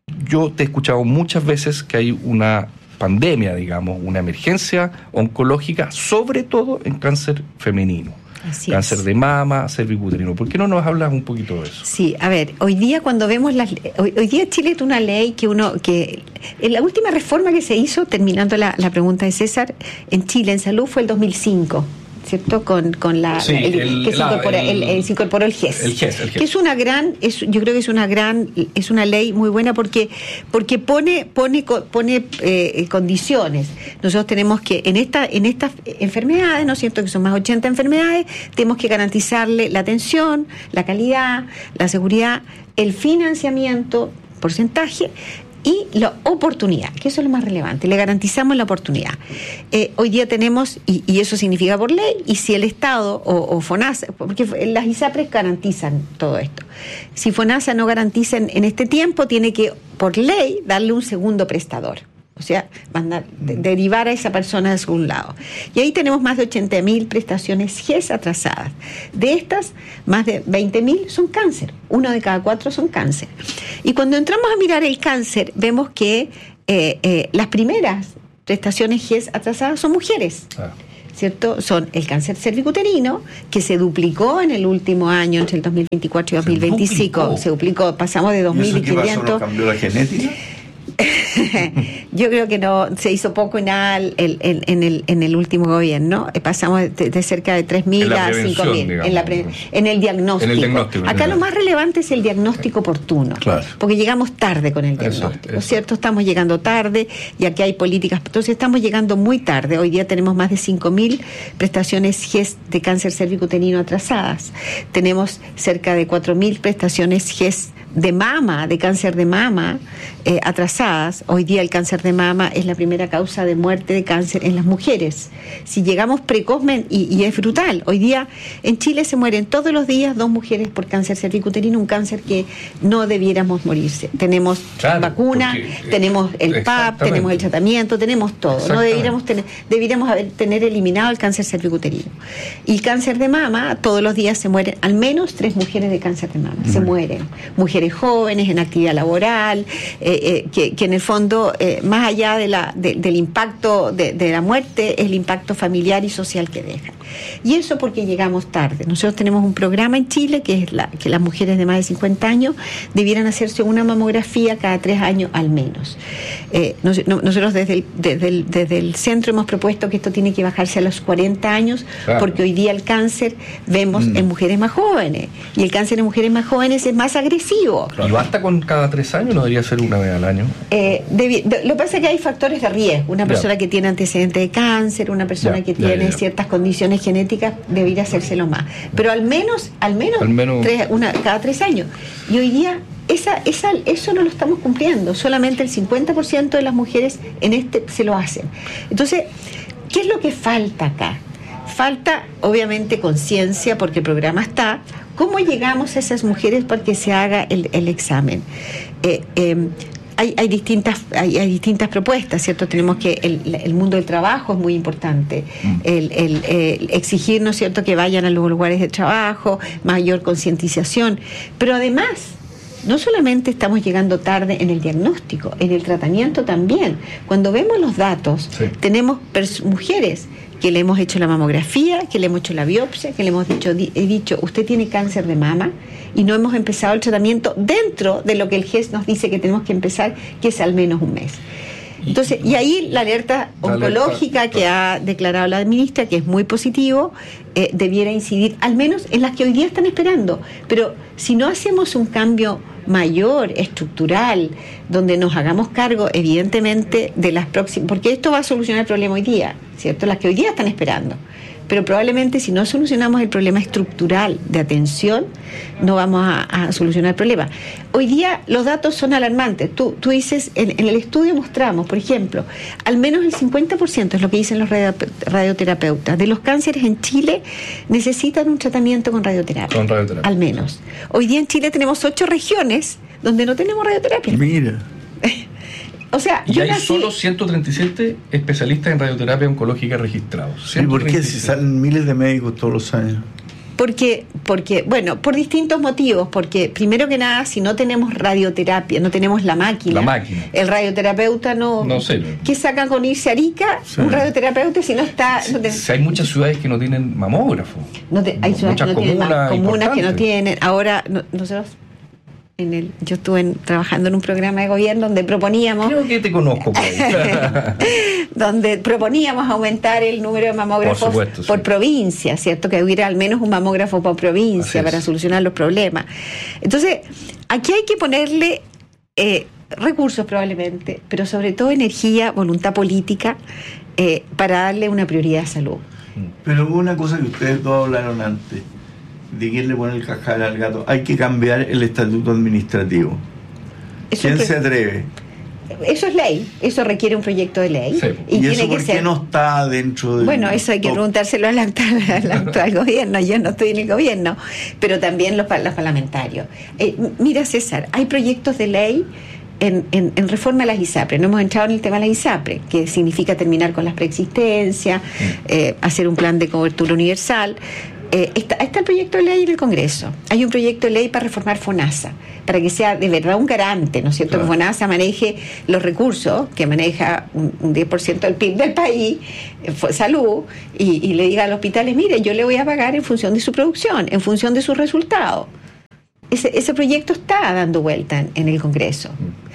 yo te he escuchado muchas veces que hay una pandemia, digamos, una emergencia oncológica, sobre todo en cáncer femenino. Así cáncer es. de mama, cervicuterino. ¿Por qué no nos hablas un poquito de eso? Sí, a ver, hoy día cuando vemos las... Hoy, hoy día Chile tiene una ley que uno... que en la última reforma que se hizo, terminando la, la pregunta de César, en Chile, en salud, fue el dos mil cinco. ¿Cierto? Con, con la, sí, el, el, que se, la, incorpora, el, el, el, se incorporó el G E S. El G E S, el G E S. Que es una gran, es, yo creo que es una gran, es una ley muy buena porque, porque pone, pone, pone eh, condiciones. Nosotros tenemos que, en esta, en estas enfermedades, ¿no es cierto? Que son más de ochenta enfermedades, tenemos que garantizarle la atención, la calidad, la seguridad, el financiamiento, porcentaje, y la oportunidad, que eso es lo más relevante, le garantizamos la oportunidad. Eh, hoy día tenemos, y, y eso significa por ley, y si el Estado o, o FONASA, porque las ISAPRES garantizan todo esto, si FONASA no garantiza en, en este tiempo, tiene que, por ley, darle un segundo prestador. O sea, mandar, de, derivar a esa persona de algún lado. Y ahí tenemos más de ochenta mil prestaciones G E S atrasadas. De estas, más de veinte mil son cáncer. Uno de cada cuatro son cáncer. Y cuando entramos a mirar el cáncer, vemos que eh, eh, las primeras prestaciones G E S atrasadas son mujeres. Ah. ¿Cierto? Son el cáncer cervicuterino, que se duplicó en el último año, entre el dos mil veinticuatro y dos mil veinticinco. Se duplicó, se duplicó pasamos de dos mil quinientos. ¿Y eso qué pasó? ¿No cambió la genética? Yo creo que no se hizo poco y nada el, el, el, en, el, en el último gobierno. Pasamos de, de cerca de tres mil a cinco mil en, la pre, en el diagnóstico. En el diagnóstico Acá lo más relevante es el diagnóstico oportuno, claro. Porque llegamos tarde con el diagnóstico, eso, eso. ¿Cierto? Estamos llegando tarde y aquí hay políticas, entonces estamos llegando muy tarde. Hoy día tenemos más de cinco mil prestaciones G E S de cáncer cervicuterino atrasadas. Tenemos cerca de cuatro mil prestaciones G E S de mama, de cáncer de mama eh, atrasadas. Hoy día el cáncer de mama es la primera causa de muerte de cáncer en las mujeres. Si llegamos precozmente, y, y es brutal, hoy día en Chile se mueren todos los días dos mujeres por cáncer cervicuterino, un cáncer que no debiéramos morirse. Tenemos claro, vacuna, porque, tenemos el P A P, tenemos el tratamiento, tenemos todo. No debiéramos tener, debiéramos haber, tener eliminado el cáncer cervicuterino. Y el cáncer de mama, todos los días se mueren al menos tres mujeres de cáncer de mama. Mm. Se mueren. Mujeres jóvenes en actividad laboral, eh, eh, que, que en el fondo, eh, más allá de la, de, del impacto de, de la muerte, es el impacto familiar y social que deja. Y eso porque llegamos tarde. Nosotros tenemos un programa en Chile que es la, que las mujeres de más de cincuenta años debieran hacerse una mamografía cada tres años al menos. Eh, nos, no, nosotros desde el, desde, el, desde el centro hemos propuesto que esto tiene que bajarse a los cuarenta años, claro. Porque hoy día el cáncer vemos mm. en mujeres más jóvenes y el cáncer en mujeres más jóvenes es más agresivo. ¿Y basta con cada tres años? ¿No debería ser una vez al año? Eh, debi- de, lo que pasa es que hay factores de riesgo. Una persona ya. que tiene antecedentes de cáncer, una persona ya, que ya, tiene ya, ya. ciertas condiciones genéticas, debería hacérselo más. Pero al menos, al menos, al menos... Tres, una, cada tres años. Y hoy día esa, esa, eso no lo estamos cumpliendo. Solamente el cincuenta por ciento de las mujeres en este se lo hacen. Entonces, ¿qué es lo que falta acá? Falta, obviamente, conciencia, porque el programa está. ¿Cómo llegamos a esas mujeres para que se haga el, el examen? Eh, eh, hay, hay, distintas, hay, hay distintas propuestas, ¿cierto? Tenemos que el, el mundo del trabajo es muy importante. Mm. El, el, el exigir, ¿no es cierto?, que vayan a los lugares de trabajo, mayor concientización. Pero además, no solamente estamos llegando tarde en el diagnóstico, en el tratamiento también. Cuando vemos los datos, sí. tenemos pers- mujeres que le hemos hecho la mamografía, que le hemos hecho la biopsia, que le hemos dicho, di, he dicho, usted tiene cáncer de mama y no hemos empezado el tratamiento dentro de lo que el G E S nos dice que tenemos que empezar, que es al menos un mes. Entonces, y ahí la alerta oncológica que ha declarado la ministra, que es muy positivo, eh, debiera incidir al menos en las que hoy día están esperando. Pero si no hacemos un cambio mayor, estructural, donde nos hagamos cargo, evidentemente, de las próximas, porque esto va a solucionar el problema hoy día, ¿cierto? Las que hoy día están esperando. Pero probablemente si no solucionamos el problema estructural de atención, no vamos a, a solucionar el problema. Hoy día los datos son alarmantes. Tú, tú dices, en, en el estudio mostramos, por ejemplo, al menos el cincuenta por ciento es lo que dicen los radio, radioterapeutas, de los cánceres en Chile necesitan un tratamiento con radioterapia. Con radioterapia. Al menos. Hoy día en Chile tenemos ocho regiones donde no tenemos radioterapia. Mira. O sea, y yo hay nací... solo ciento treinta y siete especialistas en radioterapia oncológica registrados. ¿Y por qué si salen miles de médicos todos los años? Porque, porque, bueno, por distintos motivos. Porque, primero que nada, si no tenemos radioterapia, no tenemos la máquina. La máquina. El radioterapeuta no. No sé. ¿Qué saca con irse a Arica? Sí. Un radioterapeuta si no está. Si, no te... si hay muchas ciudades que no tienen mamógrafo. No te, hay ciudades muchas que no comunas, tienen comunas que no tienen. Ahora, no, nosotros. En el, yo estuve en, trabajando en un programa de gobierno donde proponíamos... Creo que te conozco por ahí. donde proponíamos aumentar el número de mamógrafos por, supuesto, por sí. provincia, ¿cierto? Que hubiera al menos un mamógrafo por provincia para solucionar los problemas. Entonces, aquí hay que ponerle eh, recursos probablemente, pero sobre todo energía, voluntad política, eh, para darle una prioridad a salud. Pero hubo una cosa que ustedes dos hablaron antes, de quién le pone el cascabel al gato. Hay que cambiar el estatuto administrativo. ¿Quién que, se atreve? Eso es ley, eso requiere un proyecto de ley. Sí. ¿Y, ¿Y tiene eso por que qué ser... no está dentro del... Bueno, eso hay que top. preguntárselo al actual, al actual gobierno. Yo no estoy en el gobierno, pero también los, los parlamentarios. Eh, mira, César, hay proyectos de ley en, en, en reforma a las ISAPRE. No hemos entrado en el tema de las ISAPRE, que significa terminar con las preexistencias, eh, hacer un plan de cobertura universal. Eh, está, está el proyecto de ley en el Congreso. Hay un proyecto de ley para reformar FONASA, para que sea de verdad un garante, ¿no es cierto? Claro. Que FONASA maneje los recursos, que maneja un, un diez por ciento del P I B del país, eh, salud, y, y le diga a los hospitales, mire, yo le voy a pagar en función de su producción, en función de sus resultados. Ese, ese proyecto está dando vuelta en, en el Congreso.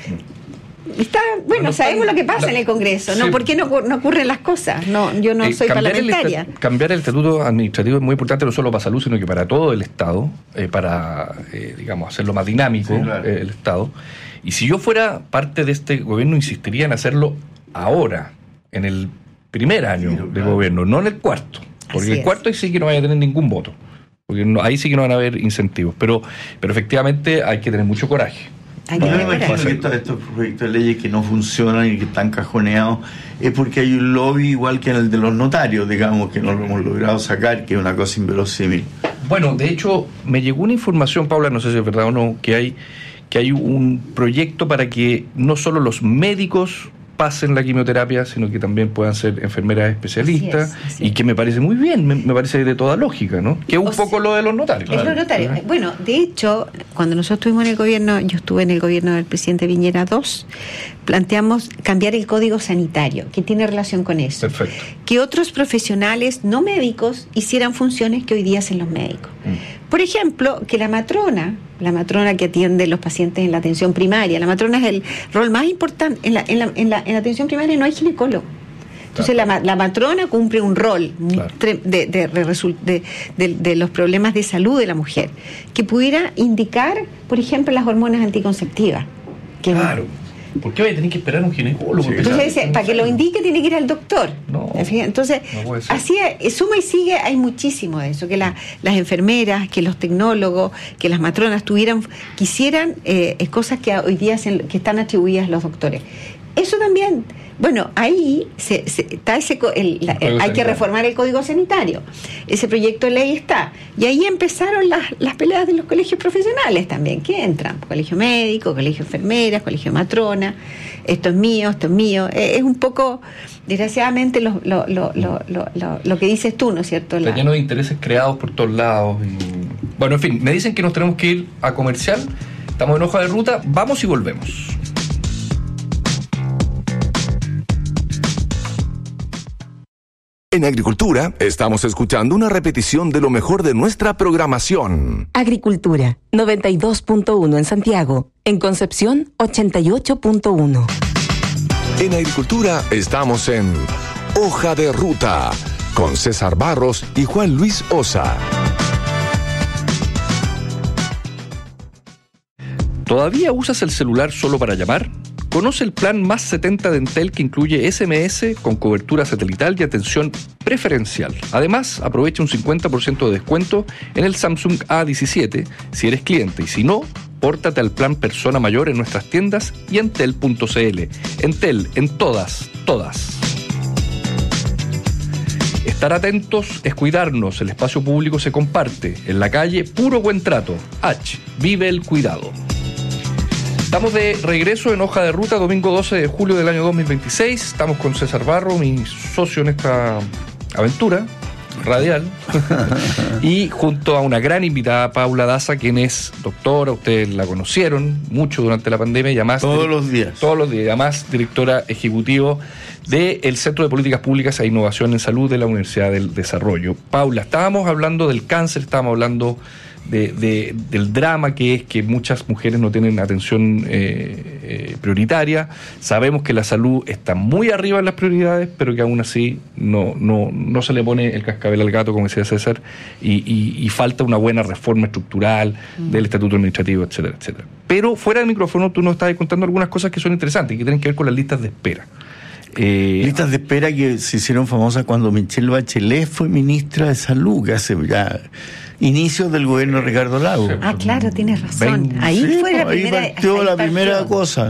Está, bueno, bueno sabemos lo que pasa la, en el Congreso, ¿no? Sí. ¿Por qué no, no ocurren las cosas? No, yo no eh, soy parlamentaria. El, cambiar el estatuto administrativo es muy importante, no solo para salud, sino que para todo el Estado, eh, para, eh, digamos, hacerlo más dinámico, sí, claro. eh, el Estado. Y si yo fuera parte de este gobierno, insistiría en hacerlo ahora, en el primer año sí, de claro. gobierno, no en el cuarto. Porque Así el cuarto ahí sí que no vaya a tener ningún voto. Porque no, ahí sí que no van a haber incentivos. Pero, pero efectivamente hay que tener mucho coraje. Hay que no, me imagino que estos, estos proyectos de leyes que no funcionan y que están cajoneados es porque hay un lobby igual que en el de los notarios, digamos, que no lo hemos logrado sacar, que es una cosa inverosímil. Bueno, de hecho, me llegó una información, Paula, no sé si es verdad o no, que hay, que hay un proyecto para que no solo los médicos pasen la quimioterapia, sino que también puedan ser enfermeras especialistas, así es, así es. Y que me parece muy bien, me, me parece de toda lógica, ¿no? Que es un o poco sea, lo de los notarios. Es lo notario. ¿Verdad? Bueno, de hecho, cuando nosotros estuvimos en el gobierno, yo estuve en el gobierno del presidente Piñera dos, planteamos cambiar el código sanitario, que tiene relación con eso. Perfecto. Que otros profesionales no médicos hicieran funciones que hoy día hacen los médicos. Mm. Por ejemplo, que la matrona, la matrona que atiende los pacientes en la atención primaria, la matrona es el rol más importante, en la, en la, en la, en la atención primaria no hay ginecólogo. Entonces claro. la, la matrona cumple un rol claro. de, de, de, de, de, de los problemas de salud de la mujer, que pudiera indicar, por ejemplo, las hormonas anticonceptivas. Que claro. ¿Por qué voy a tener que esperar a un ginecólogo? Sí, Entonces dice, para que lo indique tiene que ir al doctor. No, Entonces, no así es, suma y sigue, hay muchísimo de eso, que la, las enfermeras, que los tecnólogos, que las matronas tuvieran, quisieran eh, cosas que hoy día se, que están atribuidas a los doctores. Eso también, bueno, ahí se, se, está ese, el, la, el, hay que reformar el código sanitario. Ese proyecto de ley está. Y ahí empezaron las, las peleas de los colegios profesionales también, que entran. Colegio médico, colegio enfermeras, colegio matrona. Esto es mío, esto es mío. Eh, es un poco, desgraciadamente, lo, lo, lo, lo, lo, lo, lo que dices tú, ¿no es cierto? Está lleno de intereses creados por todos lados. Y... Bueno, en fin, me dicen que nos tenemos que ir a comercial. Estamos en hoja de ruta. Vamos y volvemos. En Agricultura, estamos escuchando una repetición de lo mejor de nuestra programación. Agricultura, noventa y dos punto uno en Santiago. En Concepción, ochenta y ocho punto uno. En Agricultura, estamos en Hoja de Ruta, con César Barros y Juan Luis Osa. ¿Todavía usas el celular solo para llamar? Conoce el plan Más setenta de Entel, que incluye ese eme ese con cobertura satelital y atención preferencial. Además, aprovecha un cincuenta por ciento de descuento en el Samsung A diecisiete si eres cliente, y si no, pórtate al plan Persona Mayor en nuestras tiendas y entel punto ce ele. Entel, en todas, todas. Estar atentos es cuidarnos. El espacio público se comparte. En la calle, puro buen trato. H. Vive el cuidado. Estamos de regreso en Hoja de Ruta, domingo doce de julio del año dos mil veintiséis. Estamos con César Barro, mi socio en esta aventura radial. Y junto a una gran invitada, Paula Daza, quien es doctora, ustedes la conocieron mucho durante la pandemia, y además... Todos los días. Todos los días, además directora ejecutiva del Centro de Políticas Públicas e Innovación en Salud de la Universidad del Desarrollo. Paula, estábamos hablando del cáncer, estábamos hablando... De, de, del drama que es que muchas mujeres no tienen atención eh, eh, prioritaria. Sabemos que la salud está muy arriba en las prioridades, pero que aún así no, no, no se le pone el cascabel al gato, como decía César, y, y, y falta una buena reforma estructural mm. del estatuto administrativo, etcétera, etcétera. Pero fuera del micrófono tú nos estás contando algunas cosas que son interesantes y que tienen que ver con las listas de espera. Eh, listas de espera que se hicieron famosas cuando Michelle Bachelet fue ministra de Salud, que hace ya inicios del gobierno de Ricardo Lagos. Ah, claro, tienes razón. Ahí sí, fue la ahí primera, partió ahí la partió. primera cosa.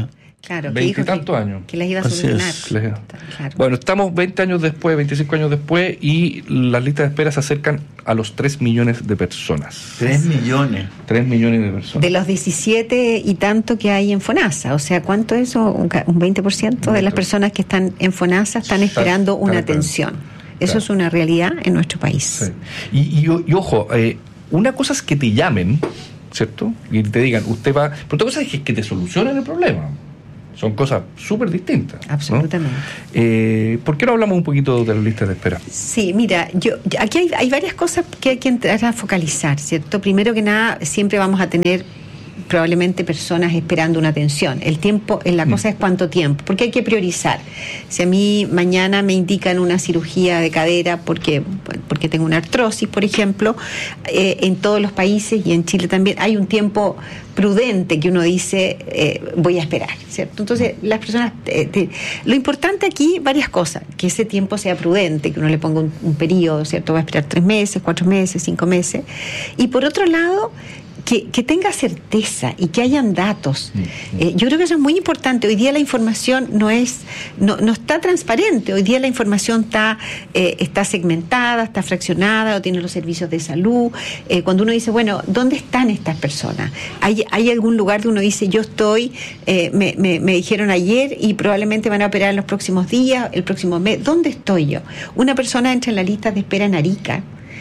Claro, que veinte dijo y tantos que, años. que las iba a Así solucionar. es. Claro. Bueno, estamos veinte años después, veinticinco años después, y las listas de espera se acercan a los tres millones de personas. Tres millones. tres millones de personas. De los diecisiete y tanto que hay en FONASA, o sea, ¿cuánto es eso? Un ca- un veinte por ciento de las personas que están en FONASA están esperando una Están esperando. atención. Eso Claro. es una realidad en nuestro país. Sí. Y, y, y ojo, eh, una cosa es que te llamen, ¿cierto? Y te digan, usted va... Pero otra cosa es que, que te solucionen el problema. Son cosas súper distintas, ¿no? Absolutamente. Eh, ¿Por qué no hablamos un poquito de las listas de espera? Sí, mira, yo aquí hay, hay varias cosas que hay que entrar a focalizar, ¿cierto? Primero que nada, siempre vamos a tener probablemente personas esperando una atención. El tiempo, la cosa es cuánto tiempo, porque hay que priorizar. Si a mí mañana me indican una cirugía de cadera porque, porque tengo una artrosis, por ejemplo, eh, en todos los países y en Chile también hay un tiempo prudente que uno dice eh, voy a esperar, ¿cierto? Entonces las personas eh, te, lo importante aquí, varias cosas, que ese tiempo sea prudente, que uno le ponga un, un periodo, ¿cierto? Va a esperar tres meses, cuatro meses, cinco meses, y por otro lado Que, que tenga certeza y que hayan datos. Eh, yo creo que eso es muy importante. Hoy día la información no es, no, no está transparente. Hoy día la información está, eh, está segmentada, está fraccionada, o tiene los servicios de salud. Eh, cuando uno dice, bueno, ¿dónde están estas personas? ¿Hay, hay algún lugar donde uno dice, yo estoy, eh, me, me, me dijeron ayer y probablemente van a operar en los próximos días, el próximo mes? ¿Dónde estoy yo? Una persona entra en la lista de espera en Arica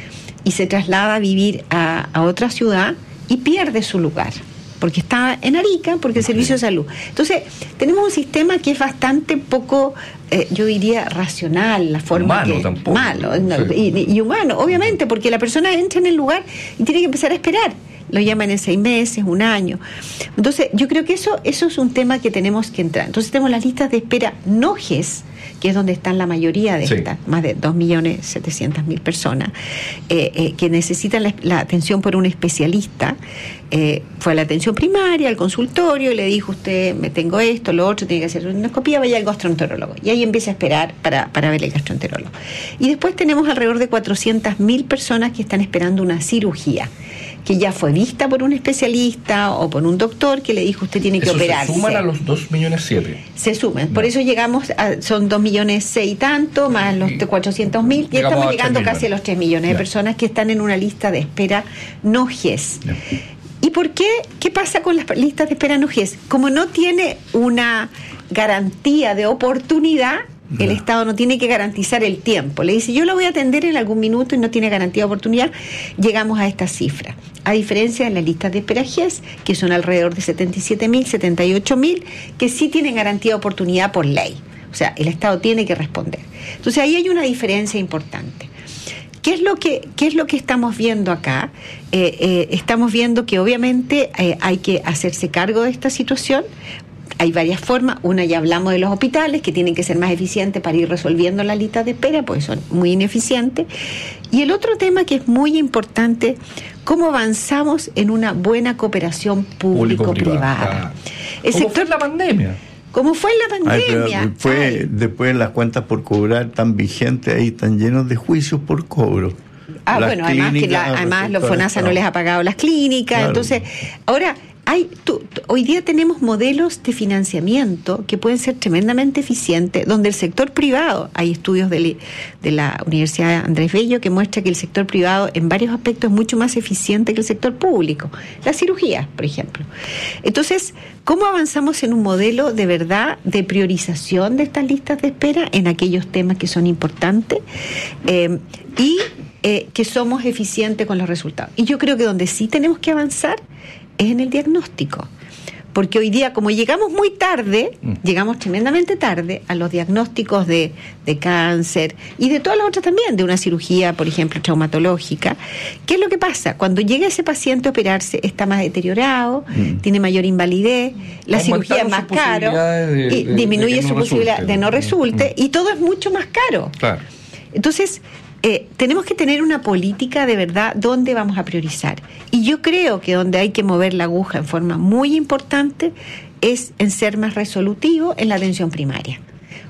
y se traslada a vivir a, a otra ciudad y pierde su lugar, porque está en Arica, porque el servicio de salud. Entonces, tenemos un sistema que es bastante poco, eh, yo diría, racional, la forma humano que... tampoco. Malo, no, Sí. y, y humano, obviamente, porque la persona entra en el lugar y tiene que empezar a esperar. Lo llaman en seis meses, un año. Entonces, yo creo que eso, eso es un tema que tenemos que entrar. Entonces, tenemos las listas de espera no G E S, que es donde están la mayoría de Sí. estas, más de dos millones setecientas mil personas, eh, eh, que necesitan la, la atención por un especialista. Eh, fue a la atención primaria, al consultorio, y le dijo, usted, me tengo esto, lo otro, tiene que hacer una endoscopía, vaya al gastroenterólogo. Y ahí empieza a esperar para, para ver el gastroenterólogo. Y después tenemos alrededor de cuatrocientas mil personas que están esperando una cirugía, que ya fue vista por un especialista o por un doctor que le dijo, usted tiene que Eso operarse. se suman a los dos millones siete. Se suman, por No. eso llegamos a, son dos millones seis y tanto, más los cuatrocientos mil, y Llegamos estamos a llegando tres casi a millones. los tres millones de Ya. personas que están en una lista de espera no G E S. Ya. ¿Y por qué? ¿Qué pasa con las listas de espera no G E S? Como no tiene una garantía de oportunidad, el Ya. Estado no tiene que garantizar el tiempo. Le dice, yo lo voy a atender en algún minuto y no tiene garantía de oportunidad, llegamos a esta cifra. A diferencia de las listas de espera G E S, que son alrededor de setenta y siete mil, setenta y ocho mil, que sí tienen garantía de oportunidad por ley. O sea, el Estado tiene que responder. Entonces ahí hay una diferencia importante. ¿Qué es lo que, qué es lo que estamos viendo acá? Eh, eh, estamos viendo que obviamente eh, hay que hacerse cargo de esta situación. Hay varias formas. Una, ya hablamos de los hospitales, que tienen que ser más eficientes para ir resolviendo las listas de espera, porque son muy ineficientes. Y el otro tema que es muy importante, cómo avanzamos en una buena cooperación público-privada. Público-privada. El ¿Cómo sector, fue la pandemia? ¿Cómo fue en la Ay, pero pandemia? fue Ay. después las cuentas por cobrar tan vigentes ahí, tan llenos de juicios por cobro. Ah, Las bueno, además que clínicas, la, además los resultados, FONASA no les ha pagado las clínicas, Claro. entonces, ahora hay tú, tú- hoy día tenemos modelos de financiamiento que pueden ser tremendamente eficientes, donde el sector privado, hay estudios de, li- de la Universidad Andrés Bello que muestra que el sector privado en varios aspectos es mucho más eficiente que el sector público, la cirugía, por ejemplo. Entonces, ¿cómo avanzamos en un modelo de verdad de priorización de estas listas de espera en aquellos temas que son importantes? Eh, y eh, que somos eficientes con los resultados. Y yo creo que donde sí tenemos que avanzar es en el diagnóstico. Porque hoy día, como llegamos muy tarde, Mm. llegamos tremendamente tarde a los diagnósticos de, de cáncer y de todas las otras también, de una cirugía, por ejemplo, traumatológica. ¿Qué es lo que pasa? Cuando llega ese paciente a operarse, está más deteriorado, Mm. tiene mayor invalidez, la Aumentaron cirugía es más sus caro, posibilidades de- y de- de disminuye que no su posibilidad resulte. de no resulte, Mm. y todo es mucho más caro. Claro. Entonces, eh, tenemos que tener una política de verdad donde vamos a priorizar. Y yo creo que donde hay que mover la aguja en forma muy importante es en ser más resolutivo en la atención primaria.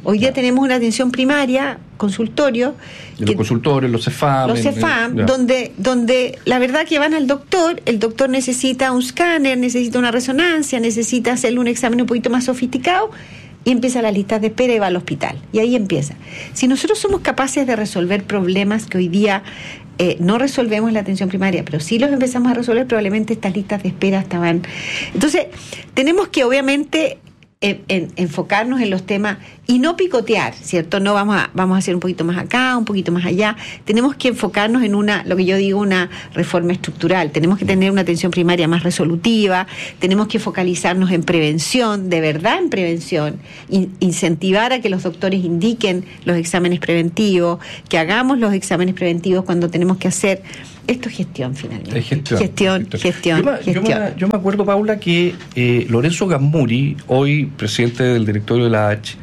Hoy día Ya. tenemos una atención primaria, consultorio, Y los consultores, los CEFAM. los en- CEFAM, ya. donde, donde la verdad que van al doctor, el doctor necesita un escáner, necesita una resonancia, necesita hacerle un examen un poquito más sofisticado, y empieza la lista de espera y va al hospital. Y ahí empieza. Si nosotros somos capaces de resolver problemas que hoy día eh, no resolvemos en la atención primaria, pero sí los empezamos a resolver, probablemente estas listas de espera estaban... Entonces, tenemos que obviamente... En, en, enfocarnos en los temas y no picotear, ¿cierto? No vamos a, vamos a hacer un poquito más acá, un poquito más allá. Tenemos que enfocarnos en una, lo que yo digo, una reforma estructural. Tenemos que tener una atención primaria más resolutiva, tenemos que focalizarnos en prevención, de verdad en prevención, in, incentivar a que los doctores indiquen los exámenes preventivos, que hagamos los exámenes preventivos cuando tenemos que hacer. Esto es gestión, finalmente. Es gestión. Gestión, gestión, Yo me, gestión. yo me- yo me acuerdo, Paula, que eh, Lorenzo Gammuri, hoy presidente del directorio de la H,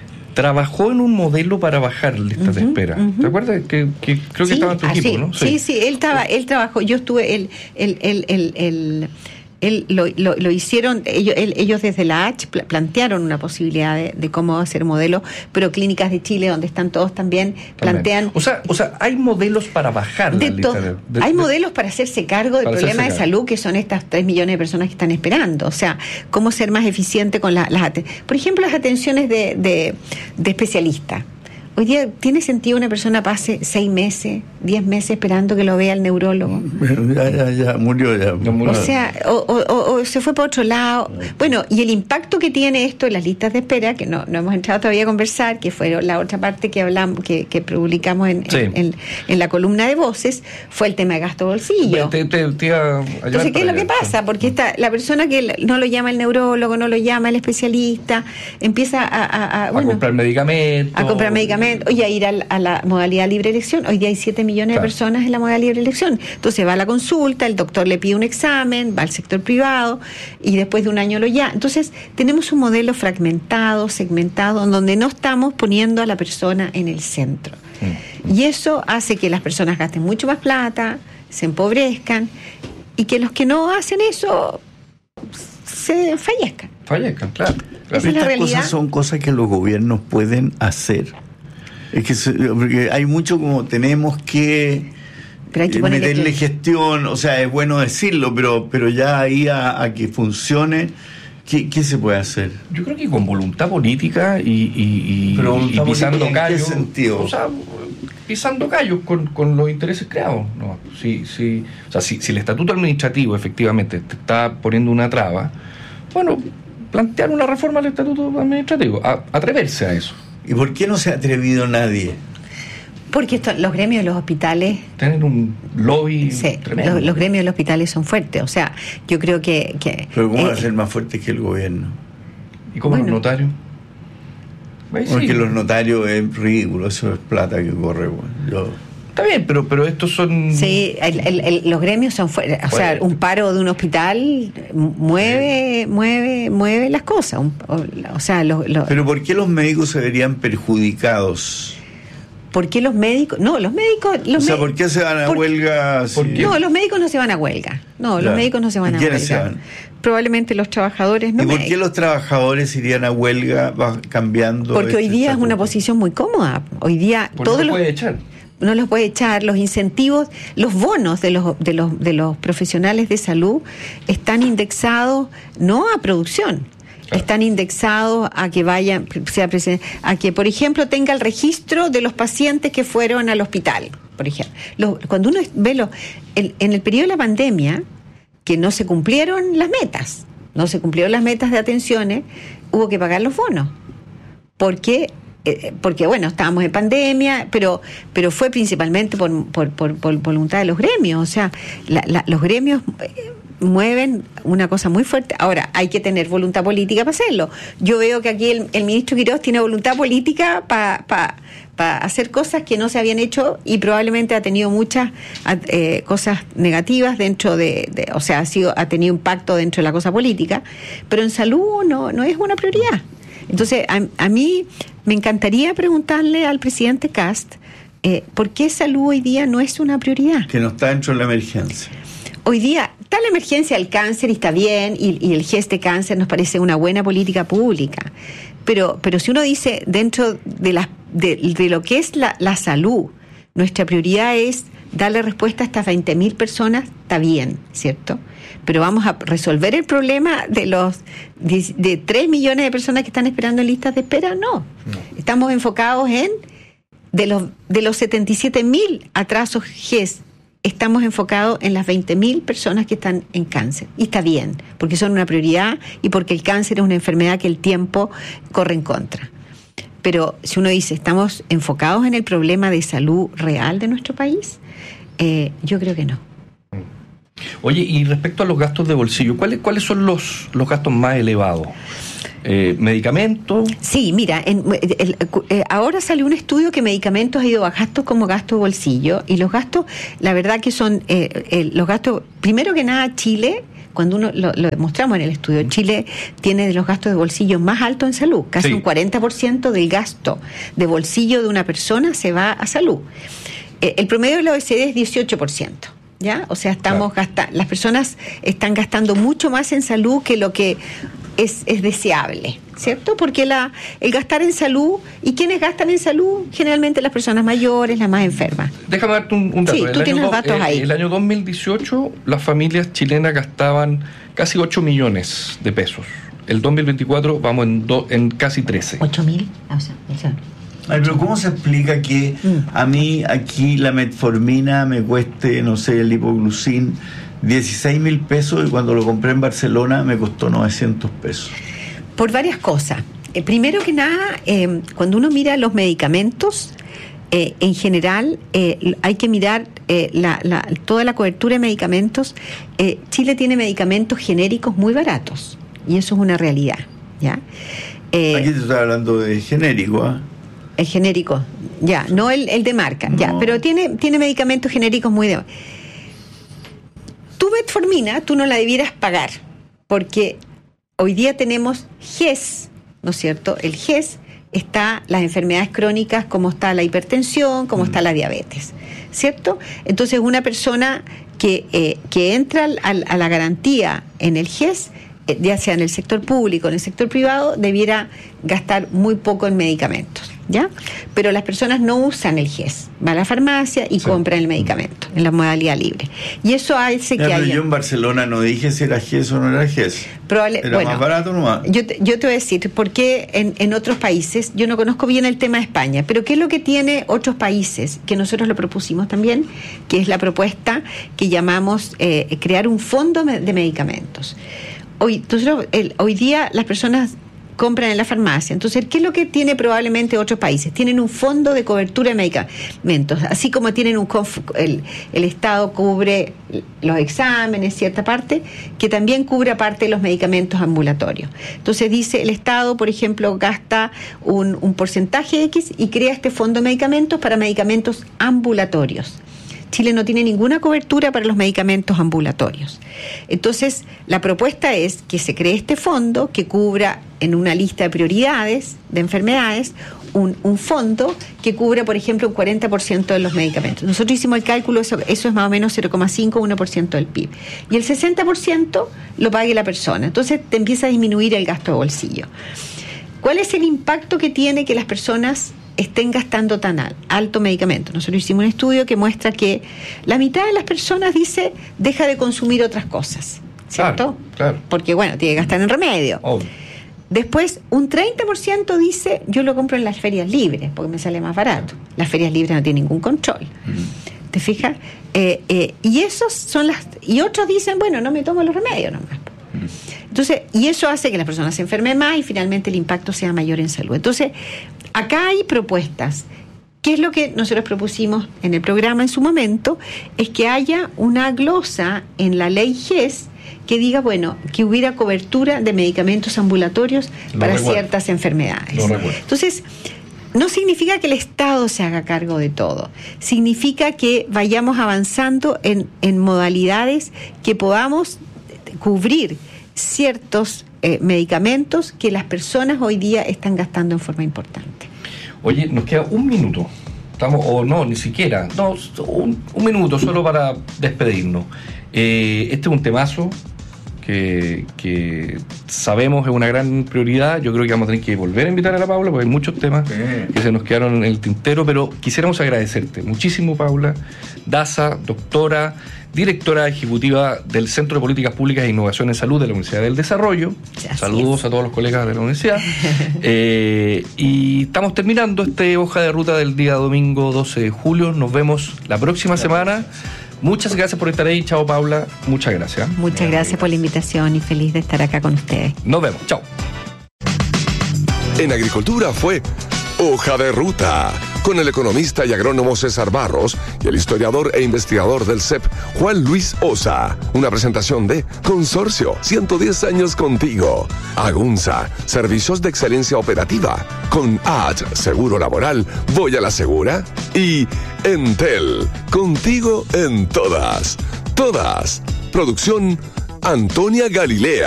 trabajó en un modelo para bajar listas de Ujú, espera. ujú. ¿Te acuerdas? Que, que creo que Sí, estaba en tu ah, equipo, sí, ¿no? Sí, sí, él estaba, él trabajó, yo estuve, él, él, él, él, él, él lo, lo, lo hicieron, ellos, él- ellos desde la H pla- plantearon una posibilidad de, de cómo hacer modelo, pero Clínicas de Chile, donde están todos también, plantean... O sea, o sea, hay modelos para bajar De la lista todo. de, de- Hay de- modelos para hacerse cargo del Para problema de hacerse cargo. salud que son estas tres millones de personas que están esperando. O sea, cómo ser más eficiente con la- las aten- Por ejemplo, las atenciones de, de, de especialistas. Hoy día tiene sentido una persona pase seis meses, diez meses esperando que lo vea el neurólogo. Ya, ya, ya, murió ya. Ya murió. O sea, o, o- o- o se fue para otro lado. Bueno, y el impacto que tiene esto en las listas de espera, que no, no hemos entrado todavía a conversar, que fue la otra parte que hablamos, que, que publicamos en, Sí. en, en- en la columna de voces, fue el tema de gasto bolsillo. Te- te- te iba a llevar Entonces, ¿qué es para lo que allá, sí. pasa? Porque esta, la persona que no lo llama el neurólogo, no lo llama el especialista, empieza a, a, a, A bueno, comprar medicamentos. a comprar medicamentos, oye, a ir al- a la modalidad libre elección. Hoy día hay siete millones Claro. de personas en la modalidad libre elección. Entonces va a la consulta, el doctor le pide un examen, va al sector privado y después de un año lo ya. Entonces tenemos un modelo fragmentado, segmentado, en donde no estamos poniendo a la persona en el centro. Mm. Y eso hace que las personas gasten mucho más plata, se empobrezcan y que los que no hacen eso se fallezcan. Fallezcan, claro. claro. Esa es la Estas realidad. cosas son cosas que los gobiernos pueden hacer. Es que se- porque hay mucho como tenemos que, Pero hay que eh, ponerle meterle que- gestión, o sea, es bueno decirlo, pero pero ya ahí a, a que funcione, ¿qué, qué se puede hacer? Yo creo que con voluntad política y, y, y- Pero voluntad y pisando política, ¿en qué callos. sentido? O sea, pisando callos con, con los intereses creados. No, si, si, o sea, si, si el estatuto administrativo efectivamente te está poniendo una traba, bueno, plantear una reforma al estatuto administrativo, a- atreverse a eso. ¿Y por qué no se ha atrevido nadie? Porque esto- los gremios de los hospitales Tener un lobby sí, tremendo. los, los gremios de los hospitales son fuertes. O sea, yo creo que... que Pero ¿cómo eh, va a ser más fuerte que el gobierno? ¿Y cómo bueno. los notarios? Ahí sí. Porque los notarios es ridículo, eso es plata que corre. Bueno. Yo, Está bien, pero, pero estos son... Sí, el- el- el- los gremios son fuertes. O sea, Fuerte. un paro de un hospital mueve, mueve, mueve las cosas. Un- o, o sea, los, los- Pero ¿por qué los médicos se verían perjudicados? ¿por qué los médicos? No, los médicos... Los O sea, me- ¿por qué se van a por- huelga? ¿por si- qué? No, los médicos no se van a huelga. No, Ya. los médicos no se van ¿Y a quiénes huelga. se van? Probablemente los trabajadores no ¿Y por qué médicos. los trabajadores irían a huelga va cambiando? Porque hoy este día es una estatuto? posición muy cómoda. Hoy día Porque todos no los... puede echar. no los puede echar, los incentivos, los bonos de los de los de los profesionales de salud están indexados no a producción, Claro. están indexados a que vayan, sea presen- a que por ejemplo tenga el registro de los pacientes que fueron al hospital, por ejemplo. Los- cuando uno ve los, el- en el periodo de la pandemia, que no se cumplieron las metas, no se cumplieron las metas de atenciones, hubo que pagar los bonos. Porque eh, porque bueno, estábamos en pandemia, pero pero fue principalmente por, por, por, por voluntad de los gremios. O sea, la- la- los gremios eh, mueven una cosa muy fuerte. Ahora, hay que tener voluntad política para hacerlo. Yo veo que aquí el, el ministro Quirós tiene voluntad política para pa, pa hacer cosas que no se habían hecho y probablemente ha tenido muchas eh, cosas negativas dentro de, de o sea, ha, sido, ha tenido impacto dentro de la cosa política, pero en salud no, no es una prioridad. Entonces, a, a mí me encantaría preguntarle al presidente Kast eh, por qué salud hoy día no es una prioridad. Que no está dentro de la emergencia. Hoy día está la emergencia del cáncer y está bien, y, y el G E S de cáncer nos parece una buena política pública. Pero, pero si uno dice, dentro de, la, de, de lo que es la, la salud, nuestra prioridad es darle respuesta a estas veinte mil personas, está bien, ¿cierto? Pero vamos a resolver el problema de los de, de tres millones de personas que están esperando en listas de espera, no. no. Estamos enfocados en, de los, de los setenta y siete mil atrasos G E S, estamos enfocados en las veinte mil personas que están en cáncer. Y está bien, porque son una prioridad y porque el cáncer es una enfermedad que el tiempo corre en contra. Pero si uno dice, ¿estamos enfocados en el problema de salud real de nuestro país? Eh, yo creo que no. Oye, y respecto a los gastos de bolsillo, ¿cuáles, cuáles son los, los gastos más elevados? Eh, ¿Medicamentos? Sí, mira, en, el, el, eh, ahora salió un estudio que medicamentos ha ido a gastos como gasto de bolsillo, y los gastos, la verdad que son eh, eh, los gastos, primero que nada, Chile, cuando uno lo, lo demostramos en el estudio, Chile tiene de los gastos de bolsillo más altos en salud, casi sí. Un cuarenta por ciento del gasto de bolsillo de una persona se va a salud. Eh, el promedio de la O E C D es dieciocho por ciento. ¿Ya? O sea, estamos claro. gastando, las personas están gastando mucho más en salud que lo que es, es deseable, ¿cierto? Porque la, el gastar en salud, ¿y quiénes gastan en salud? Generalmente las personas mayores, las más enfermas. Déjame darte un, un dato. Sí, el tú tienes año, los datos el, ahí. El año dos mil dieciocho, las familias chilenas gastaban casi ocho millones de pesos. El dos mil veinticuatro vamos en, do, en casi trece. ¿ocho mil? O sea, o sea. Ay, pero ¿cómo se explica que a mí aquí la metformina me cueste, no sé, el hipoglucin dieciséis mil pesos y cuando lo compré en Barcelona me costó novecientos pesos? Por varias cosas. Eh, primero que nada, eh, cuando uno mira los medicamentos, eh, en general eh, hay que mirar eh, la, la, toda la cobertura de medicamentos. Eh, Chile tiene medicamentos genéricos muy baratos y eso es una realidad, ¿ya? Eh, aquí te estoy hablando de genérico, ¿ah? ¿eh? El genérico, ya, no el, el de marca, no. ya, pero tiene, tiene medicamentos genéricos muy de... Tu metformina, tú no la debieras pagar, porque hoy día tenemos G E S, ¿no es cierto? El G E S está las enfermedades crónicas, como está la hipertensión, como mm. está la diabetes, ¿cierto? Entonces una persona que, eh, que entra al, al, a la garantía en el G E S, eh, ya sea en el sector público o en el sector privado, debiera gastar muy poco en medicamentos, ¿ya? Pero las personas no usan el G E S, va a la farmacia y sí. compran el medicamento en la modalidad libre. Y eso hace ya, que haya... Yo en Barcelona no dije si era G E S o no era G E S. Probable... Era bueno, más barato nomás. Yo te, yo te voy a decir, porque en, en otros países, yo no conozco bien el tema de España, pero ¿qué es lo que tiene otros países? Que nosotros lo propusimos también, que es la propuesta que llamamos eh, crear un fondo de medicamentos. Hoy, nosotros, el, hoy día las personas compran en la farmacia. Entonces, ¿qué es lo que tiene probablemente otros países? Tienen un fondo de cobertura de medicamentos, así como tienen un el, el Estado cubre los exámenes, cierta parte, que también cubre aparte los medicamentos ambulatorios. Entonces dice, el Estado, por ejemplo, gasta un, un porcentaje X y crea este fondo de medicamentos para medicamentos ambulatorios. Chile no tiene ninguna cobertura para los medicamentos ambulatorios. Entonces, la propuesta es que se cree este fondo que cubra en una lista de prioridades de enfermedades un, un fondo que cubra, por ejemplo, un cuarenta por ciento de los medicamentos. Nosotros hicimos el cálculo, eso, eso es más o menos cero coma cinco a uno por ciento del P I B. Y el sesenta por ciento lo pague la persona. Entonces, te empieza a disminuir el gasto de bolsillo. ¿Cuál es el impacto que tiene que las personas estén gastando tan alto medicamento? Nosotros hicimos un estudio que muestra que la mitad de las personas dice deja de consumir otras cosas, ¿cierto? Claro, claro. Porque, bueno, tiene que gastar en remedio. Oh. Después, un treinta por ciento dice yo lo compro en las ferias libres porque me sale más barato. Las ferias libres no tienen ningún control. Mm. ¿Te fijas? Eh, eh, y esos son las... Y otros dicen, bueno, no me tomo los remedios nomás. Entonces, y eso hace que las personas se enfermen más y finalmente el impacto sea mayor en salud. Entonces, acá hay propuestas. ¿Qué es lo que nosotros propusimos en el programa en su momento? Es que haya una glosa en la ley G E S que diga, bueno, que hubiera cobertura de medicamentos ambulatorios Lo para recuerdo. ciertas enfermedades. Lo recuerdo. Entonces, no significa que el Estado se haga cargo de todo. Significa que vayamos avanzando en, en modalidades que podamos cubrir ciertos eh, medicamentos que las personas hoy día están gastando en forma importante. Oye, nos queda un minuto. Estamos, o no, ni siquiera. No, un, un minuto solo para despedirnos. Eh, este es un temazo que, que sabemos es una gran prioridad. Yo creo que vamos a tener que volver a invitar a la Paula, porque hay muchos temas sí. que se nos quedaron en el tintero, pero quisiéramos agradecerte muchísimo, Paula Daza, doctora, directora ejecutiva del Centro de Políticas Públicas e Innovación en Salud de la Universidad del Desarrollo. Gracias. Saludos a todos los colegas de la universidad. eh, y estamos terminando este hoja de ruta del día domingo doce de julio. Nos vemos la próxima gracias. semana. Muchas gracias por estar ahí. Chao, Paula. Muchas gracias. Muchas Bien, gracias por la invitación y feliz de estar acá con ustedes. Nos vemos. Chao. En Agricultura fue Hoja de Ruta, con el economista y agrónomo César Barros y el historiador e investigador del C E P, Juan Luis Osa. Una presentación de Consorcio, ciento diez años contigo. Agunza, servicios de excelencia operativa. Con A H, seguro laboral, voy a la segura. Y Entel, contigo en todas. Todas. Producción Antonia Galilea.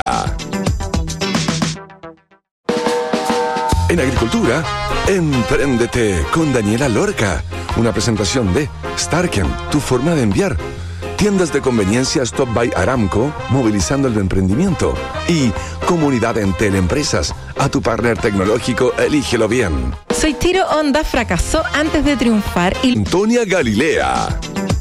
En Agricultura, Empréndete con Daniela Lorca. Una presentación de Starken, tu forma de enviar. Tiendas de conveniencia Stop by Aramco, movilizando el emprendimiento. Y Comunidad Entel Empresas, a tu partner tecnológico, elígelo bien. Soichiro Honda fracasó antes de triunfar y... Antonia Galilea.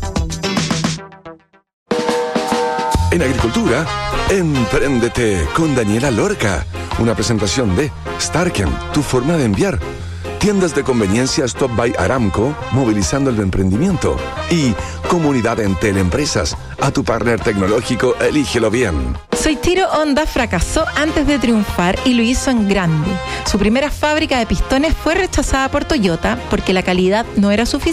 En Agricultura, Empréndete con Daniela Lorca. Una presentación de Starken, tu forma de enviar. Tiendas de conveniencia Stop by Aramco, movilizando el emprendimiento. Y Comunidad Entel Empresas, a tu partner tecnológico, elígelo bien. Soichiro Honda fracasó antes de triunfar y lo hizo en grande. Su primera fábrica de pistones fue rechazada por Toyota porque la calidad no era suficiente.